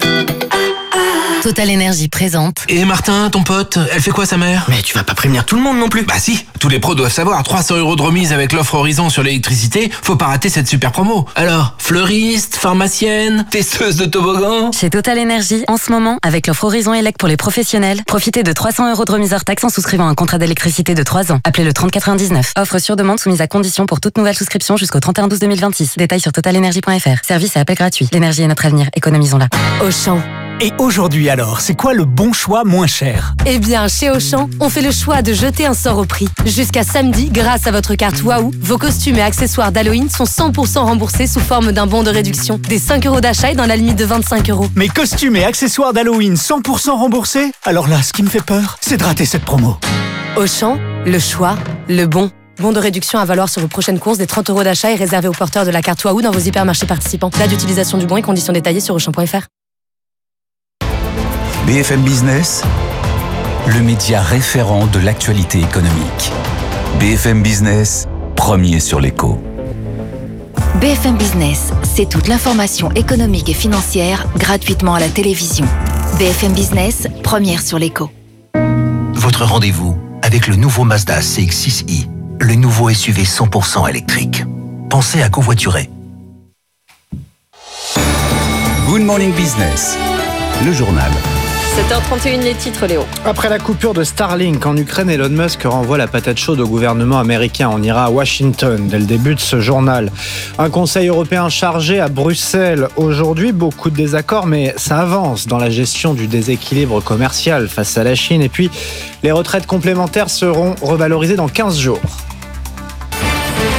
Total Énergie présente. Et Martin, ton pote, elle fait quoi sa mère? Mais tu vas pas prévenir tout le monde non plus. Bah si, tous les pros doivent savoir, 300 € de remise avec l'offre Horizon sur l'électricité, faut pas rater cette super promo. Alors, fleuriste, pharmacienne, testeuse de toboggan? Chez Total Énergie, en ce moment, avec l'offre Horizon Elec pour les professionnels, profitez de 300 € de remise hors taxe en souscrivant un contrat d'électricité de 3 ans. Appelez le 3099. Offre sur demande soumise à condition pour toute nouvelle souscription jusqu'au 31/12/2026. Détails sur totalenergie.fr. Service et appel gratuit. L'énergie est notre avenir. Économisons-la. Auchan. Et aujourd'hui alors, c'est quoi le bon choix moins cher? Eh bien, chez Auchan, on fait le choix de jeter un sort au prix. Jusqu'à samedi, grâce à votre carte Waouh, vos costumes et accessoires d'Halloween sont 100% remboursés sous forme d'un bon de réduction. Des 5 € d'achat et dans la limite de 25 €. Mes costumes et accessoires d'Halloween 100% remboursés? Alors là, ce qui me fait peur, c'est de rater cette promo. Auchan, le choix, le bon. Bon de réduction à valoir sur vos prochaines courses des 30 € d'achat et réservé aux porteurs de la carte Waouh dans vos hypermarchés participants. Date d'utilisation du bon et conditions détaillées sur auchan.fr. BFM Business, le média référent de l'actualité économique. BFM Business, premier sur l'écho. BFM Business, c'est toute l'information économique et financière gratuitement à la télévision. BFM Business, première sur l'écho. Votre rendez-vous avec le nouveau Mazda CX-6i, le nouveau SUV 100% électrique. Pensez à covoiturer. Good Morning Business, le journal. 7h31, les titres, Léo. Après la coupure de Starlink en Ukraine, Elon Musk renvoie la patate chaude au gouvernement américain. On ira à Washington dès le début de ce journal. Un conseil européen chargé à Bruxelles aujourd'hui. Beaucoup de désaccords, mais ça avance dans la gestion du déséquilibre commercial face à la Chine. Et puis, les retraites complémentaires seront revalorisées dans 15 jours.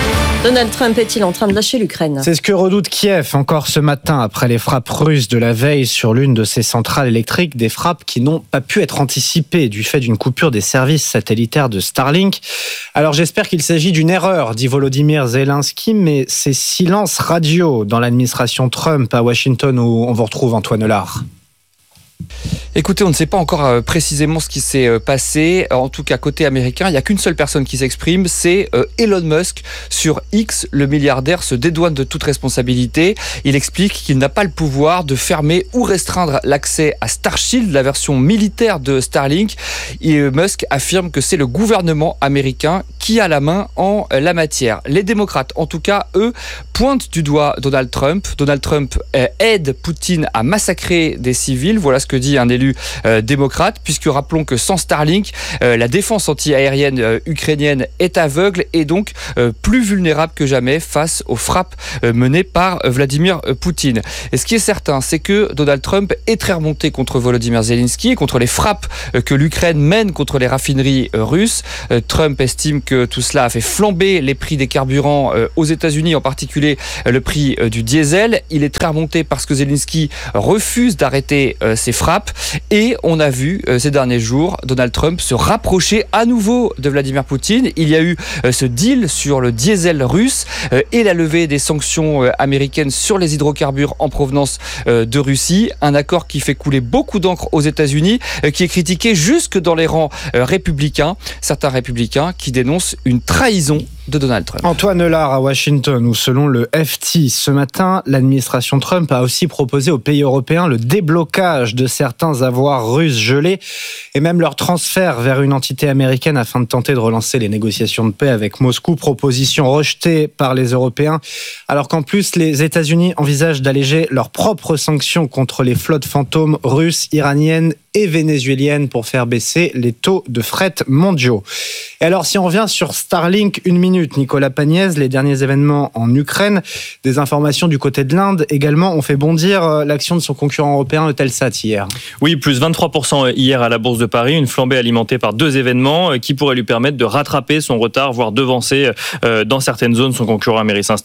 Donald Trump est-il en train de lâcher l'Ukraine ? C'est ce que redoute Kiev encore ce matin après les frappes russes de la veille sur l'une de ses centrales électriques, des frappes qui n'ont pas pu être anticipées du fait d'une coupure des services satellitaires de Starlink. Alors j'espère qu'il s'agit d'une erreur, dit Volodymyr Zelensky, mais c'est silence radio dans l'administration Trump à Washington où on vous retrouve Antoine Lard. Écoutez, on ne sait pas encore précisément ce qui s'est passé. En tout cas, côté américain, il n'y a qu'une seule personne qui s'exprime, c'est Elon Musk. Sur X, le milliardaire se dédouane de toute responsabilité. Il explique qu'il n'a pas le pouvoir de fermer ou restreindre l'accès à Starshield, la version militaire de Starlink. Et Musk affirme que c'est le gouvernement américain qui a la main en la matière. Les démocrates, en tout cas, eux, pointent du doigt Donald Trump. Donald Trump aide Poutine à massacrer des civils. Voilà ce que dit un élu démocrate, puisque rappelons que sans Starlink, la défense anti-aérienne ukrainienne est aveugle et donc plus vulnérable que jamais face aux frappes menées par Vladimir Poutine. Et ce qui est certain, c'est que Donald Trump est très remonté contre Volodymyr Zelensky et contre les frappes que l'Ukraine mène contre les raffineries russes. Trump estime que tout cela a fait flamber les prix des carburants aux États-Unis, en particulier le prix du diesel. Il est très remonté parce que Zelensky refuse d'arrêter ces frappes. Et on a vu ces derniers jours Donald Trump se rapprocher à nouveau de Vladimir Poutine. Il y a eu ce deal sur le diesel russe et la levée des sanctions américaines sur les hydrocarbures en provenance de Russie. Un accord qui fait couler beaucoup d'encre aux États-Unis, qui est critiqué jusque dans les rangs républicains. Certains républicains qui dénoncent une trahison de Donald Trump. Antoine Lard à Washington, où selon le FT, ce matin, l'administration Trump a aussi proposé aux pays européens le déblocage de certains avoirs russes gelés et même leur transfert vers une entité américaine afin de tenter de relancer les négociations de paix avec Moscou. Proposition rejetée par les Européens, alors qu'en plus les États-Unis envisagent d'alléger leurs propres sanctions contre les flottes fantômes russes, iraniennes et vénézuéliennes pour faire baisser les taux de fret mondiaux. Et alors, si on revient sur Starlink, une minute, Nicolas Pagnès, les derniers événements en Ukraine, des informations du côté de l'Inde également ont fait bondir l'action de son concurrent européen, Eutelsat, hier. Oui, plus 23% hier à la Bourse de Paris, une flambée alimentée par deux événements qui pourraient lui permettre de rattraper son retard, voire devancer dans certaines zones son concurrent américain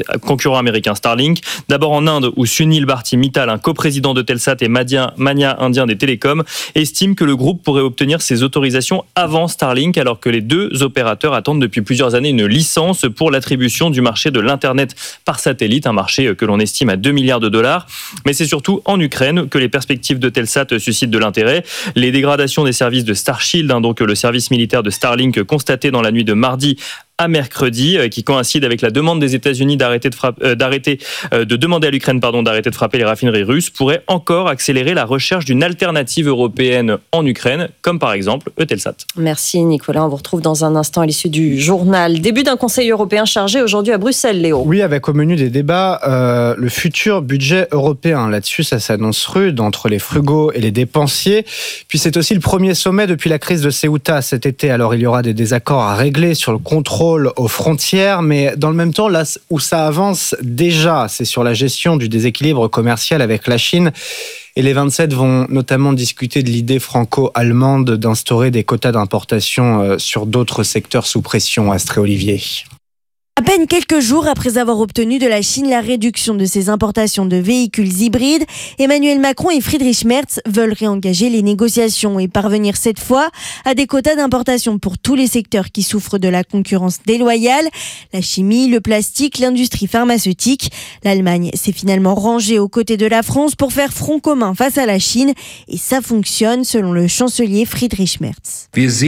Starlink. D'abord en Inde, où Sunil Bharti Mittal, un coprésident d'Eutelsat et Mania indien des télécoms, estime que le groupe pourrait obtenir ses autorisations avant Starlink, alors que les deux opérateurs attendent depuis plusieurs années une licence pour l'attribution du marché de l'Internet par satellite, un marché que l'on estime à 2 milliards de dollars. Mais c'est surtout en Ukraine que les perspectives de Telsat suscitent de l'intérêt. Les dégradations des services de Starshield, donc le service militaire de Starlink constaté dans la nuit de mardi à mercredi, qui coïncide avec la demande des États-Unis de demander à l'Ukraine d'arrêter de frapper les raffineries russes, pourrait encore accélérer la recherche d'une alternative européenne en Ukraine, comme par exemple Eutelsat. Merci Nicolas, on vous retrouve dans un instant à l'issue du journal. Début d'un Conseil européen chargé aujourd'hui à Bruxelles, Léo. Oui, avec au menu des débats le futur budget européen. Là-dessus, ça s'annonce rude entre les frugaux et les dépensiers. Puis c'est aussi le premier sommet depuis la crise de Ceuta cet été. Alors il y aura des désaccords à régler sur le contrôle aux frontières, mais dans le même temps, là où ça avance déjà, c'est sur la gestion du déséquilibre commercial avec la Chine. Et les 27 vont notamment discuter de l'idée franco-allemande d'instaurer des quotas d'importation sur d'autres secteurs sous pression. Astrée Olivier. À peine quelques jours après avoir obtenu de la Chine la réduction de ses importations de véhicules hybrides, Emmanuel Macron et Friedrich Merz veulent réengager les négociations et parvenir cette fois à des quotas d'importation pour tous les secteurs qui souffrent de la concurrence déloyale, la chimie, le plastique, l'industrie pharmaceutique. L'Allemagne s'est finalement rangée aux côtés de la France pour faire front commun face à la Chine et ça fonctionne selon le chancelier Friedrich Merz.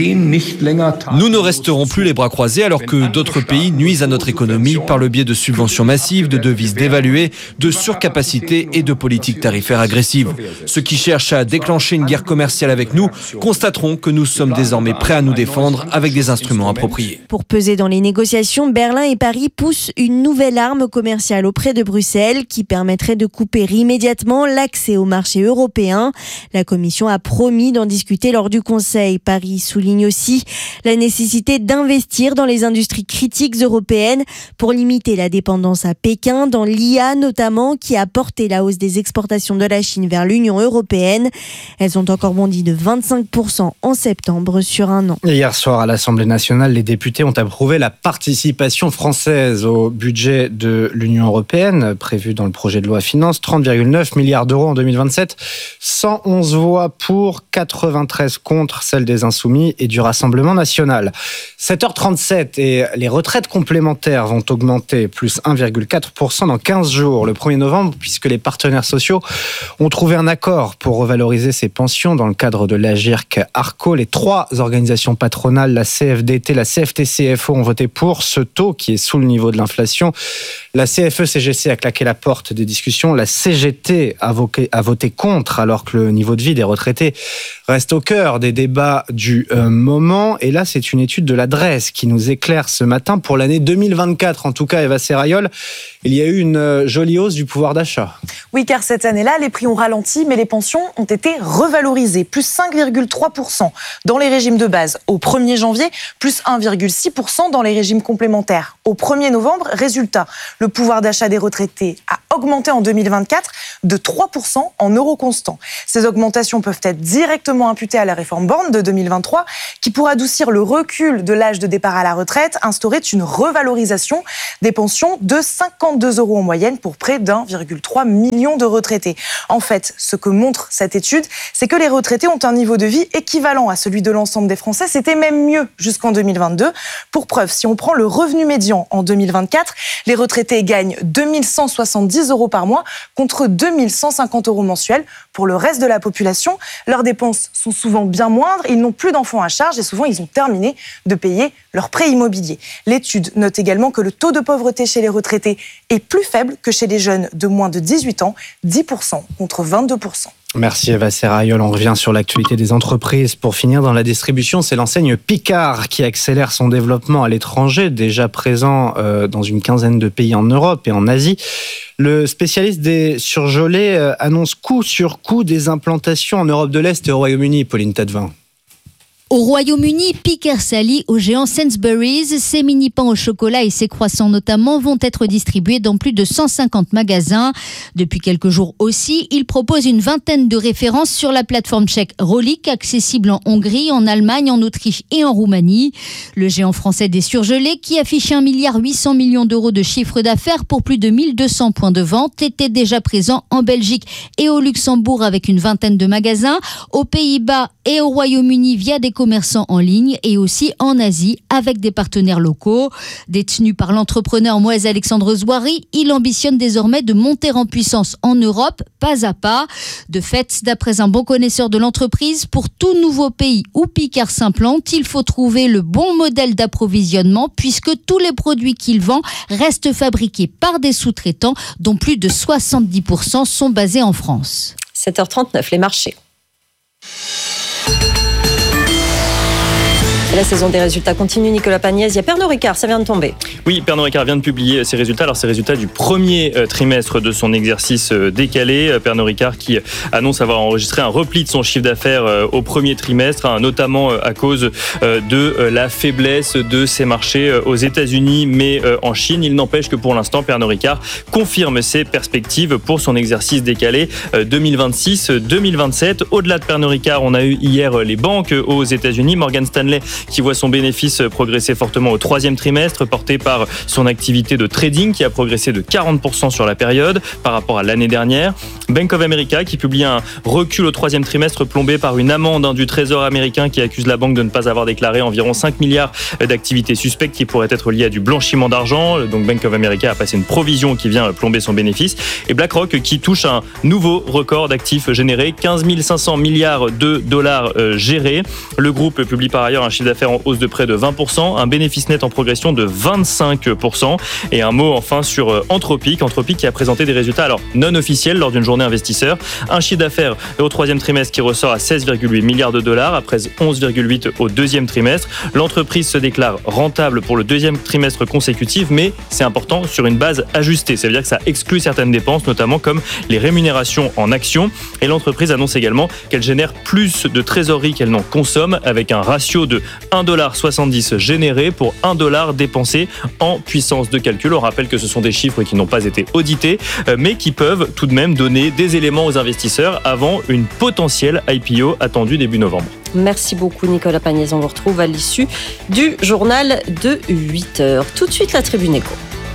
Nous ne resterons plus les bras croisés alors que d'autres pays nuisent à notre économie par le biais de subventions massives, de devises dévaluées, de surcapacités et de politiques tarifaires agressives. Ceux qui cherchent à déclencher une guerre commerciale avec nous constateront que nous sommes désormais prêts à nous défendre avec des instruments appropriés. Pour peser dans les négociations, Berlin et Paris poussent une nouvelle arme commerciale auprès de Bruxelles qui permettrait de couper immédiatement l'accès au marché européen. La Commission a promis d'en discuter lors du Conseil. Paris souligne aussi la nécessité d'investir dans les industries critiques européennes européenne pour limiter la dépendance à Pékin, dans l'IA notamment, qui a porté la hausse des exportations de la Chine vers l'Union européenne. Elles ont encore bondi de 25% en septembre sur un an. Et hier soir, à l'Assemblée nationale, les députés ont approuvé la participation française au budget de l'Union européenne, prévue dans le projet de loi finances, 30,9 milliards d'euros en 2027, 111 voix pour, 93 contre, celles des Insoumis et du Rassemblement national. 7h37 et les retraites complémentaires vont augmenter, plus 1,4% dans 15 jours, le 1er novembre, puisque les partenaires sociaux ont trouvé un accord pour revaloriser ces pensions dans le cadre de l'Agirc-Arrco. Les 3 organisations patronales, la CFDT, la CFTC et FO, ont voté pour ce taux qui est sous le niveau de l'inflation. La CFE-CGC a claqué la porte des discussions. La CGT a voté contre, alors que le niveau de vie des retraités reste au cœur des débats du moment. Et là, c'est une étude de l'adresse qui nous éclaire ce matin. Pour l'année 2024, en tout cas, Eva Serrayol, il y a eu une jolie hausse du pouvoir d'achat. Oui, car cette année-là, les prix ont ralenti, mais les pensions ont été revalorisées. Plus 5,3% dans les régimes de base au 1er janvier, plus 1,6% dans les régimes complémentaires au 1er novembre. Résultat, le pouvoir d'achat des retraités a augmenté en 2024 de 3% en euros constants. Ces augmentations peuvent être directement imputées à la réforme Borne de 2023, qui, pour adoucir le recul de l'âge de départ à la retraite, instaurait une revalorisation des pensions de 52 € en moyenne pour près d'1,3 million de retraités. En fait, ce que montre cette étude, c'est que les retraités ont un niveau de vie équivalent à celui de l'ensemble des Français. C'était même mieux jusqu'en 2022. Pour preuve, si on prend le revenu médian en 2024, les retraités gagnent 2170 € par mois contre 2150 € mensuels. Pour le reste de la population, leurs dépenses sont souvent bien moindres, ils n'ont plus d'enfants à charge et souvent ils ont terminé de payer leur prêt immobilier. L'étude note également que le taux de pauvreté chez les retraités est plus faible que chez les jeunes de moins de 18 ans, 10% contre 22%. Merci Eva Serrayol. On revient sur l'actualité des entreprises. Pour finir dans la distribution, c'est l'enseigne Picard qui accélère son développement à l'étranger, déjà présent dans une quinzaine de pays en Europe et en Asie. Le spécialiste des surgelés annonce coup sur coup des implantations en Europe de l'Est et au Royaume-Uni, Pauline Tadevin. Au Royaume-Uni, Picard s'allie au géant Sainsbury's. Ses mini-pains au chocolat et ses croissants notamment vont être distribués dans plus de 150 magasins. Depuis quelques jours aussi, il propose une vingtaine de références sur la plateforme tchèque Rolik, accessible en Hongrie, en Allemagne, en Autriche et en Roumanie. Le géant français des surgelés, qui affiche 1,8 milliard d'euros de chiffre d'affaires pour plus de 1200 points de vente, était déjà présent en Belgique et au Luxembourg avec une vingtaine de magasins, aux Pays-Bas et au Royaume-Uni via des commerçants en ligne et aussi en Asie avec des partenaires locaux. Détenu par l'entrepreneur Moez Alexandre Zouari, il ambitionne désormais de monter en puissance en Europe, pas à pas. De fait, d'après un bon connaisseur de l'entreprise, pour tout nouveau pays où Picard s'implante, il faut trouver le bon modèle d'approvisionnement puisque tous les produits qu'il vend restent fabriqués par des sous-traitants dont plus de 70% sont basés en France. 7h39, les marchés. La saison des résultats continue. Nicolas Pagnès, il y a Pernod Ricard, ça vient de tomber. Oui, Pernod Ricard vient de publier ses résultats. Alors, ces résultats du premier trimestre de son exercice décalé. Pernod Ricard qui annonce avoir enregistré un repli de son chiffre d'affaires au premier trimestre, notamment à cause de la faiblesse de ses marchés aux États-Unis, mais en Chine. Il n'empêche que pour l'instant, Pernod Ricard confirme ses perspectives pour son exercice décalé 2026-2027. Au-delà de Pernod Ricard, on a eu hier les banques aux États-Unis. Morgan Stanley qui voit son bénéfice progresser fortement au troisième trimestre, porté par son activité de trading qui a progressé de 40% sur la période par rapport à l'année dernière. Bank of America qui publie un recul au troisième trimestre plombé par une amende du Trésor américain qui accuse la banque de ne pas avoir déclaré environ 5 milliards d'activités suspectes qui pourraient être liées à du blanchiment d'argent. Donc Bank of America a passé une provision qui vient plomber son bénéfice. Et BlackRock qui touche un nouveau record d'actifs générés, 15 500 milliards de dollars gérés. Le groupe publie par ailleurs un chiffre d'affaires en hausse de près de 20%, un bénéfice net en progression de 25%. Et un mot enfin sur Anthropic qui a présenté des résultats alors non officiels lors d'une journée journée investisseurs. Un chiffre d'affaires au troisième trimestre qui ressort à 16,8 milliards de dollars après 11,8 au deuxième trimestre. L'entreprise se déclare rentable pour le deuxième trimestre consécutif, mais c'est important, sur une base ajustée. Ça veut dire que ça exclut certaines dépenses, notamment comme les rémunérations en actions. Et l'entreprise annonce également qu'elle génère plus de trésorerie qu'elle n'en consomme, avec un ratio de 1,70$ généré pour 1$ dépensé en puissance de calcul. On rappelle que ce sont des chiffres qui n'ont pas été audités, mais qui peuvent tout de même donner des éléments aux investisseurs avant une potentielle IPO attendue début novembre. Merci beaucoup Nicolas Pagnès, on vous retrouve à l'issue du journal de 8h. Tout de suite la Tribune Éco.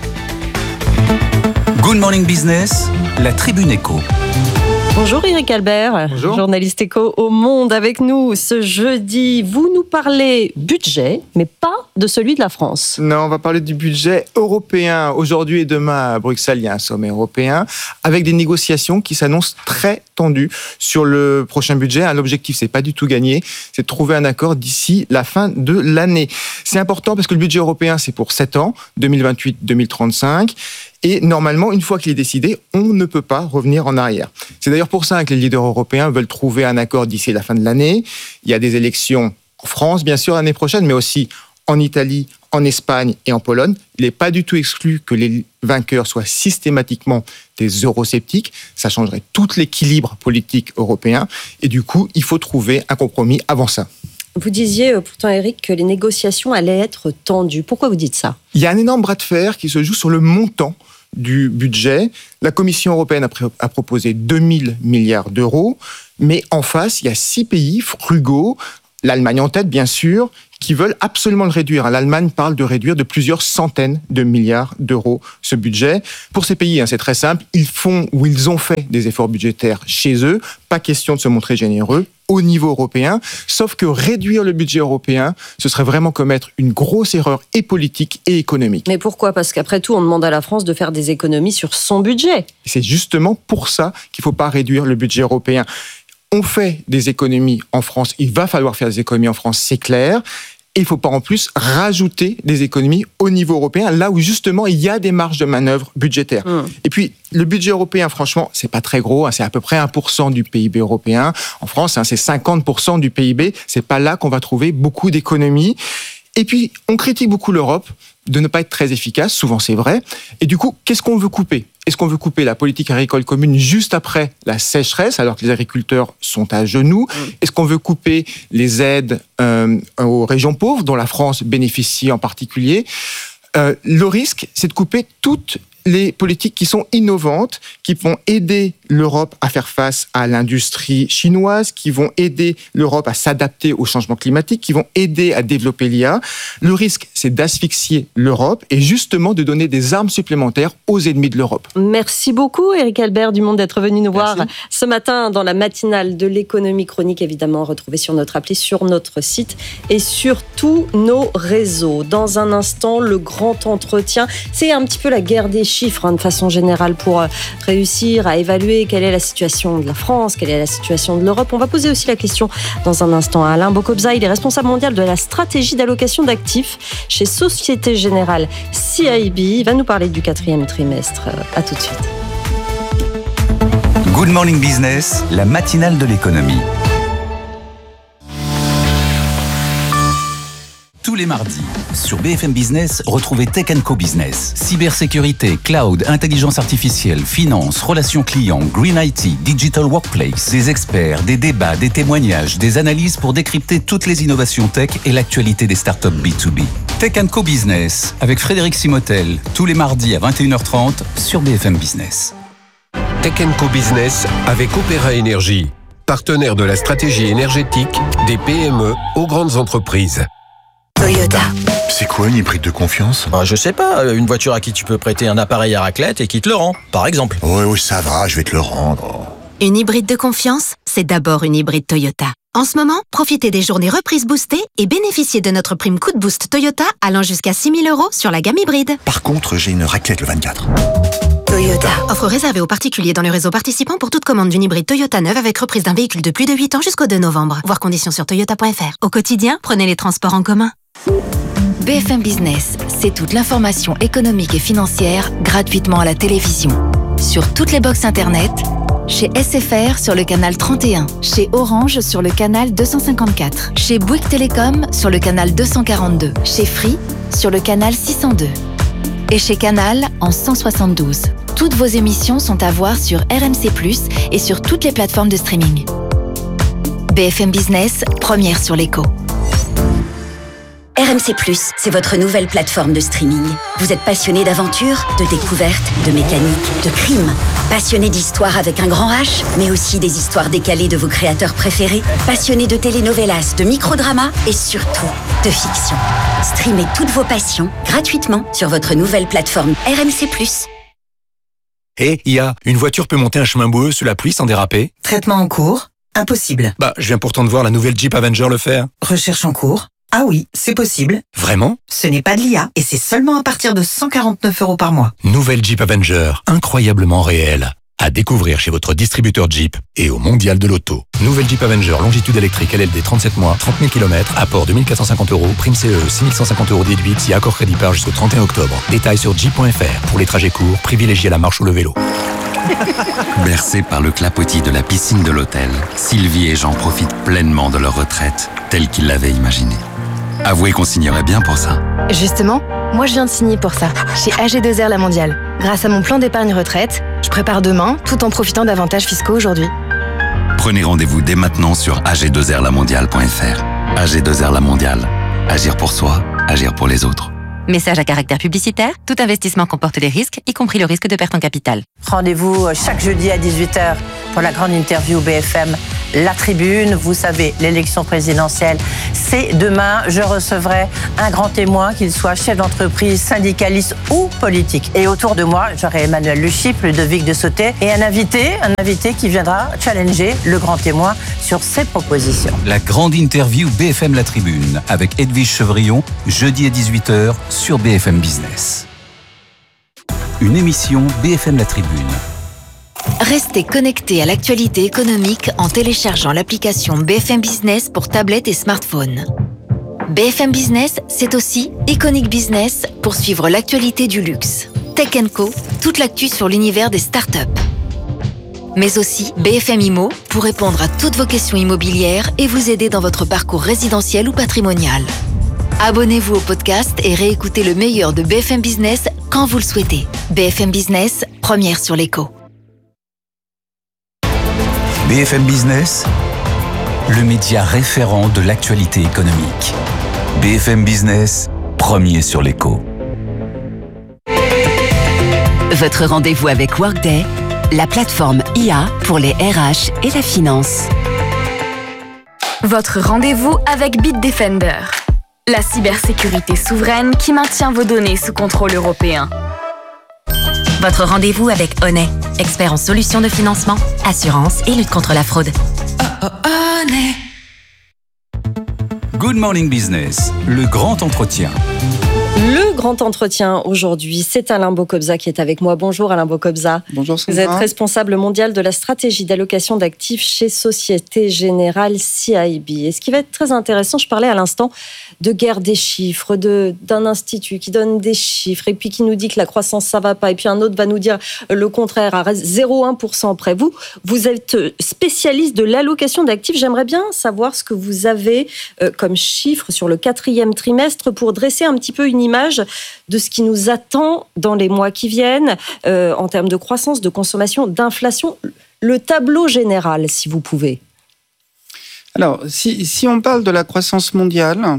Good Morning Business, la Tribune Éco. Bonjour Eric Albert, Bonjour. Journaliste éco au Monde avec nous ce jeudi. Vous nous parlez budget, mais pas de celui de la France. Non, on va parler du budget européen. Aujourd'hui et demain à Bruxelles, il y a un sommet européen avec des négociations qui s'annoncent très tendues sur le prochain budget. L'objectif, c'est pas du tout gagner, c'est de trouver un accord d'ici la fin de l'année. C'est important parce que le budget européen, c'est pour 7 ans, 2028-2035. Et normalement, une fois qu'il est décidé, on ne peut pas revenir en arrière. C'est d'ailleurs pour ça que les leaders européens veulent trouver un accord d'ici la fin de l'année. Il y a des élections en France, bien sûr, l'année prochaine, mais aussi en Italie, en Espagne et en Pologne. Il n'est pas du tout exclu que les vainqueurs soient systématiquement des eurosceptiques. Ça changerait tout l'équilibre politique européen. Et du coup, il faut trouver un compromis avant ça. Vous disiez pourtant, Eric, que les négociations allaient être tendues. Pourquoi vous dites ça ? Il y a un énorme bras de fer qui se joue sur le montant du budget. La Commission européenne a proposé 2000 milliards d'euros, mais en face, il y a 6 pays frugaux, l'Allemagne en tête, bien sûr, qui veulent absolument le réduire. L'Allemagne parle de réduire de plusieurs centaines de milliards d'euros ce budget. Pour ces pays, c'est très simple, ils font ou ils ont fait des efforts budgétaires chez eux, pas question de se montrer généreux au niveau européen, sauf que réduire le budget européen, ce serait vraiment commettre une grosse erreur et politique et économique. Mais pourquoi ? Parce qu'après tout, on demande à la France de faire des économies sur son budget. C'est justement pour ça qu'il ne faut pas réduire le budget européen. On fait des économies en France, il va falloir faire des économies en France, c'est clair. Et il ne faut pas en plus rajouter des économies au niveau européen, là où justement il y a des marges de manœuvre budgétaires. Et puis, le budget européen, franchement, c'est pas très gros, c'est à peu près 1% du PIB européen. En France, c'est 50% du PIB. C'est pas là qu'on va trouver beaucoup d'économies. Et puis, on critique beaucoup l'Europe de ne pas être très efficace, souvent c'est vrai. Et du coup, qu'est-ce qu'on veut couper ? Est-ce qu'on veut couper la politique agricole commune juste après la sécheresse, alors que les agriculteurs sont à genoux ? Est-ce qu'on veut couper les aides aux régions pauvres, dont la France bénéficie en particulier ? Le risque, c'est de couper toutes les politiques qui sont innovantes, qui vont aider l'Europe à faire face à l'industrie chinoise, qui vont aider l'Europe à s'adapter au changement climatique, qui vont aider à développer l'IA. Le risque, c'est d'asphyxier l'Europe et justement de donner des armes supplémentaires aux ennemis de l'Europe. Merci beaucoup, Eric Albert du Monde, d'être venu nous voir ce matin dans la matinale de l'économie chronique, évidemment retrouvée sur notre appli, sur notre site et sur tous nos réseaux. Dans un instant, le grand entretien. C'est un petit peu la guerre des chiffres de façon générale pour réussir à évaluer quelle est la situation de la France, quelle est la situation de l'Europe. On va poser aussi la question dans un instant à Alain Bokobza. Il est responsable mondial de la stratégie d'allocation d'actifs chez Société Générale CIB. Il va nous parler du 4e trimestre. À tout de suite. Good Morning Business, la matinale de l'économie. Tous les mardis, sur BFM Business, retrouvez Tech & Co Business. Cybersécurité, cloud, intelligence artificielle, finance, relations clients, green IT, digital workplace. Des experts, des débats, des témoignages, des analyses pour décrypter toutes les innovations tech et l'actualité des startups B2B. Tech & Co Business, avec Frédéric Simotel, tous les mardis à 21h30 sur BFM Business. Tech & Co Business avec Opéra Énergie, partenaire de la stratégie énergétique des PME aux grandes entreprises. Toyota. C'est quoi une hybride de confiance ? Je sais pas, une voiture à qui tu peux prêter un appareil à raclette et qui te le rend, par exemple. Oui, ça va, je vais te le rendre. Une hybride de confiance, c'est d'abord une hybride Toyota. En ce moment, profitez des journées reprises boostées et bénéficiez de notre prime coup de boost Toyota allant jusqu'à 6 000 € sur la gamme hybride. Par contre, j'ai une raclette le 24. Toyota. Offre réservée aux particuliers dans le réseau participant pour toute commande d'une hybride Toyota neuve avec reprise d'un véhicule de plus de 8 ans jusqu'au 2 novembre. Voir conditions sur toyota.fr. Au quotidien, prenez les transports en commun. BFM Business, c'est toute l'information économique et financière gratuitement à la télévision. Sur toutes les box internet, Chez SFR sur le canal 31. Chez Orange sur le canal 254. Chez Bouygues Télécom sur le canal 242. Chez Free sur le canal 602. Et chez Canal en 172. Toutes vos émissions sont à voir sur RMC+, et sur toutes les plateformes de streaming. BFM Business, première sur l'écho. RMC+, c'est votre nouvelle plateforme de streaming. Vous êtes passionné d'aventure, de découverte, de mécanique, de crime. Passionné d'histoire avec un grand H, mais aussi des histoires décalées de vos créateurs préférés. Passionné de telenovelas, de microdramas et surtout de fiction. Streamez toutes vos passions gratuitement sur votre nouvelle plateforme RMC+. Hé, IA, une voiture peut monter un chemin boueux sous la pluie sans déraper? Traitement en cours? Impossible. Je viens pourtant de voir la nouvelle Jeep Avenger le faire. Recherche en cours? Ah oui, c'est possible. Vraiment? Ce n'est pas de l'IA et c'est seulement à partir de 149 € par mois. Nouvelle Jeep Avenger, incroyablement réelle. À découvrir chez votre distributeur Jeep et au Mondial de l'Auto. Nouvelle Jeep Avenger, longitude électrique LLD 37 mois, 30 000 km, apport 2450 €, prime CE 6150 € déduite si accord crédit par jusqu'au 31 octobre. Détails sur jeep.fr. Pour les trajets courts, privilégiez la marche ou le vélo. Bercés par le clapotis de la piscine de l'hôtel, Sylvie et Jean profitent pleinement de leur retraite, telle qu'ils l'avaient imaginée. Avouez qu'on signerait bien pour ça. Justement, moi je viens de signer pour ça, chez AG2R La Mondiale. Grâce à mon plan d'épargne retraite, je prépare demain tout en profitant d'avantages fiscaux aujourd'hui. Prenez rendez-vous dès maintenant sur ag2rlamondiale.fr. AG2R La Mondiale. Agir pour soi, agir pour les autres. Message à caractère publicitaire, tout investissement comporte des risques, y compris le risque de perte en capital. Rendez-vous chaque jeudi à 18h pour la grande interview BFM La Tribune. Vous savez, l'élection présidentielle, c'est demain. Je recevrai un grand témoin, qu'il soit chef d'entreprise, syndicaliste ou politique. Et autour de moi, j'aurai Emmanuel Luchyp, Ludovic de Sauté et un invité qui viendra challenger le grand témoin sur ses propositions. La grande interview BFM La Tribune avec Edwige Chevrillon, jeudi à 18h sur BFM Business. Une émission BFM La Tribune. Restez connectés à l'actualité économique en téléchargeant l'application BFM Business pour tablette et smartphone. BFM Business, c'est aussi Iconic Business pour suivre l'actualité du luxe. Tech & Co, toute l'actu sur l'univers des startups. Mais aussi BFM Immo pour répondre à toutes vos questions immobilières et vous aider dans votre parcours résidentiel ou patrimonial. Abonnez-vous au podcast et réécoutez le meilleur de BFM Business quand vous le souhaitez. BFM Business, première sur l'écho. BFM Business, le média référent de l'actualité économique. BFM Business, premier sur l'écho. Votre rendez-vous avec Workday, la plateforme IA pour les RH et la finance. Votre rendez-vous avec Bitdefender, la cybersécurité souveraine qui maintient vos données sous contrôle européen. Votre rendez-vous avec Honnet, expert en solutions de financement, assurance et lutte contre la fraude. Honnet. Good Morning Business, le grand entretien. Le grand entretien aujourd'hui, c'est Alain Bokobza qui est avec moi. Bonjour Alain Bokobza. Bonjour Sandra. Vous êtes responsable mondial de la stratégie d'allocation d'actifs chez Société Générale CIB. Et ce qui va être très intéressant, je parlais à l'instant de guerre des chiffres, d'un institut qui donne des chiffres et puis qui nous dit que la croissance ça va pas et puis un autre va nous dire le contraire à 0,1% près. Vous êtes spécialiste de l'allocation d'actifs. J'aimerais bien savoir ce que vous avez comme chiffres sur le 4e trimestre pour dresser un petit peu une image de ce qui nous attend dans les mois qui viennent en termes de croissance, de consommation, d'inflation. Le tableau général, si vous pouvez. Alors, si on parle de la croissance mondiale,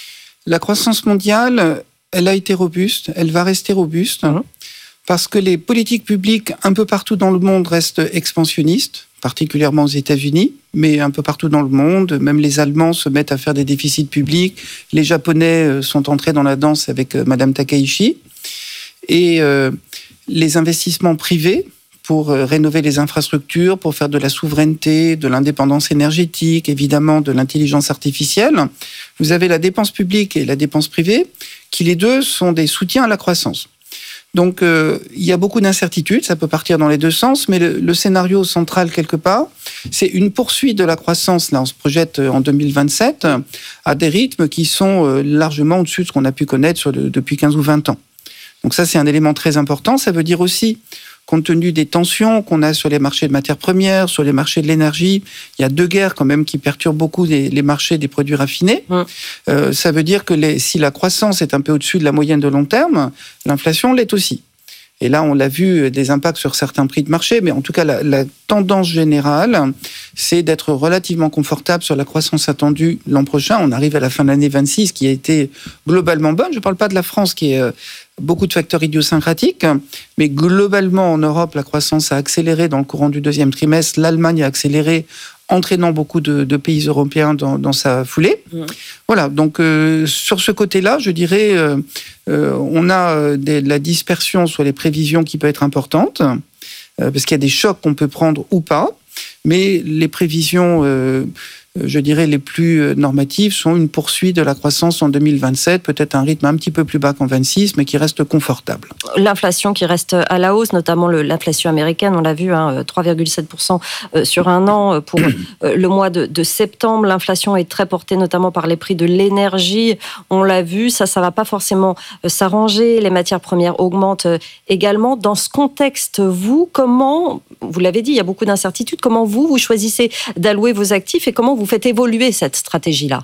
elle a été robuste, elle va rester robuste, parce que les politiques publiques un peu partout dans le monde restent expansionnistes, particulièrement aux États-Unis, mais un peu partout dans le monde. Même les Allemands se mettent à faire des déficits publics. Les Japonais sont entrés dans la danse avec Madame Takaichi. Et les investissements privés pour rénover les infrastructures, pour faire de la souveraineté, de l'indépendance énergétique, évidemment de l'intelligence artificielle. Vous avez la dépense publique et la dépense privée, qui les deux sont des soutiens à la croissance. Donc, il y a beaucoup d'incertitudes, ça peut partir dans les deux sens, mais le scénario central, quelque part, c'est une poursuite de la croissance. Là, on se projette en 2027 à des rythmes qui sont largement au-dessus de ce qu'on a pu connaître depuis 15 ou 20 ans. Donc ça, c'est un élément très important. Ça veut dire aussi compte tenu des tensions qu'on a sur les marchés de matières premières, sur les marchés de l'énergie. Il y a 2 guerres quand même qui perturbent beaucoup les marchés des produits raffinés. Ça veut dire que si la croissance est un peu au-dessus de la moyenne de long terme, l'inflation l'est aussi. Et là, on l'a vu, des impacts sur certains prix de marché, mais en tout cas, la tendance générale, c'est d'être relativement confortable sur la croissance attendue l'an prochain. On arrive à la fin de l'année 26, qui a été globalement bonne. Je ne parle pas de la France, qui est beaucoup de facteurs idiosyncratiques, mais globalement, en Europe, la croissance a accéléré dans le courant du 2e trimestre. L'Allemagne a accéléré, entraînant beaucoup de pays européens dans sa foulée. Voilà, donc sur ce côté-là, je dirais, on a de la dispersion sur les prévisions qui peut être importante, parce qu'il y a des chocs qu'on peut prendre ou pas, mais les prévisions, je dirais, les plus normatives sont une poursuite de la croissance en 2027, peut-être un rythme un petit peu plus bas qu'en 26, mais qui reste confortable. L'inflation qui reste à la hausse, notamment l'inflation américaine, on l'a vu, 3,7% sur un an pour le mois de septembre. L'inflation est très portée notamment par les prix de l'énergie. On l'a vu, ça va pas forcément s'arranger. Les matières premières augmentent également. Dans ce contexte, vous l'avez dit, il y a beaucoup d'incertitudes. Comment vous choisissez d'allouer vos actifs et comment vous faites évoluer cette stratégie-là?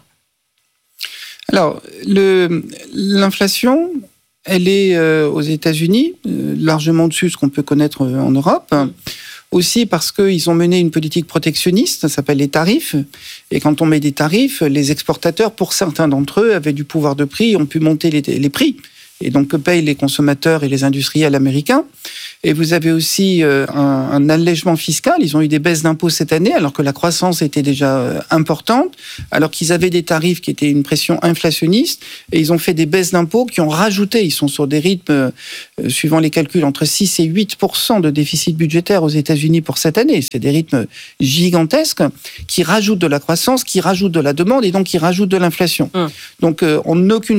Alors, l'inflation, elle est aux États-Unis, largement au-dessus de ce qu'on peut connaître en Europe. Aussi parce qu'ils ont mené une politique protectionniste, ça s'appelle les tarifs. Et quand on met des tarifs, les exportateurs, pour certains d'entre eux, avaient du pouvoir de prix, ont pu monter les prix. Et donc, que payent les consommateurs et les industriels américains? Et vous avez aussi un allègement fiscal. Ils ont eu des baisses d'impôts cette année, alors que la croissance était déjà importante, alors qu'ils avaient des tarifs qui étaient une pression inflationniste, et ils ont fait des baisses d'impôts qui ont rajouté. Ils sont sur des rythmes, suivant les calculs, entre 6 et 8% de déficit budgétaire aux États-Unis pour cette année. C'est des rythmes gigantesques qui rajoutent de la croissance, qui rajoutent de la demande, et donc qui rajoutent de l'inflation. Donc, en aucune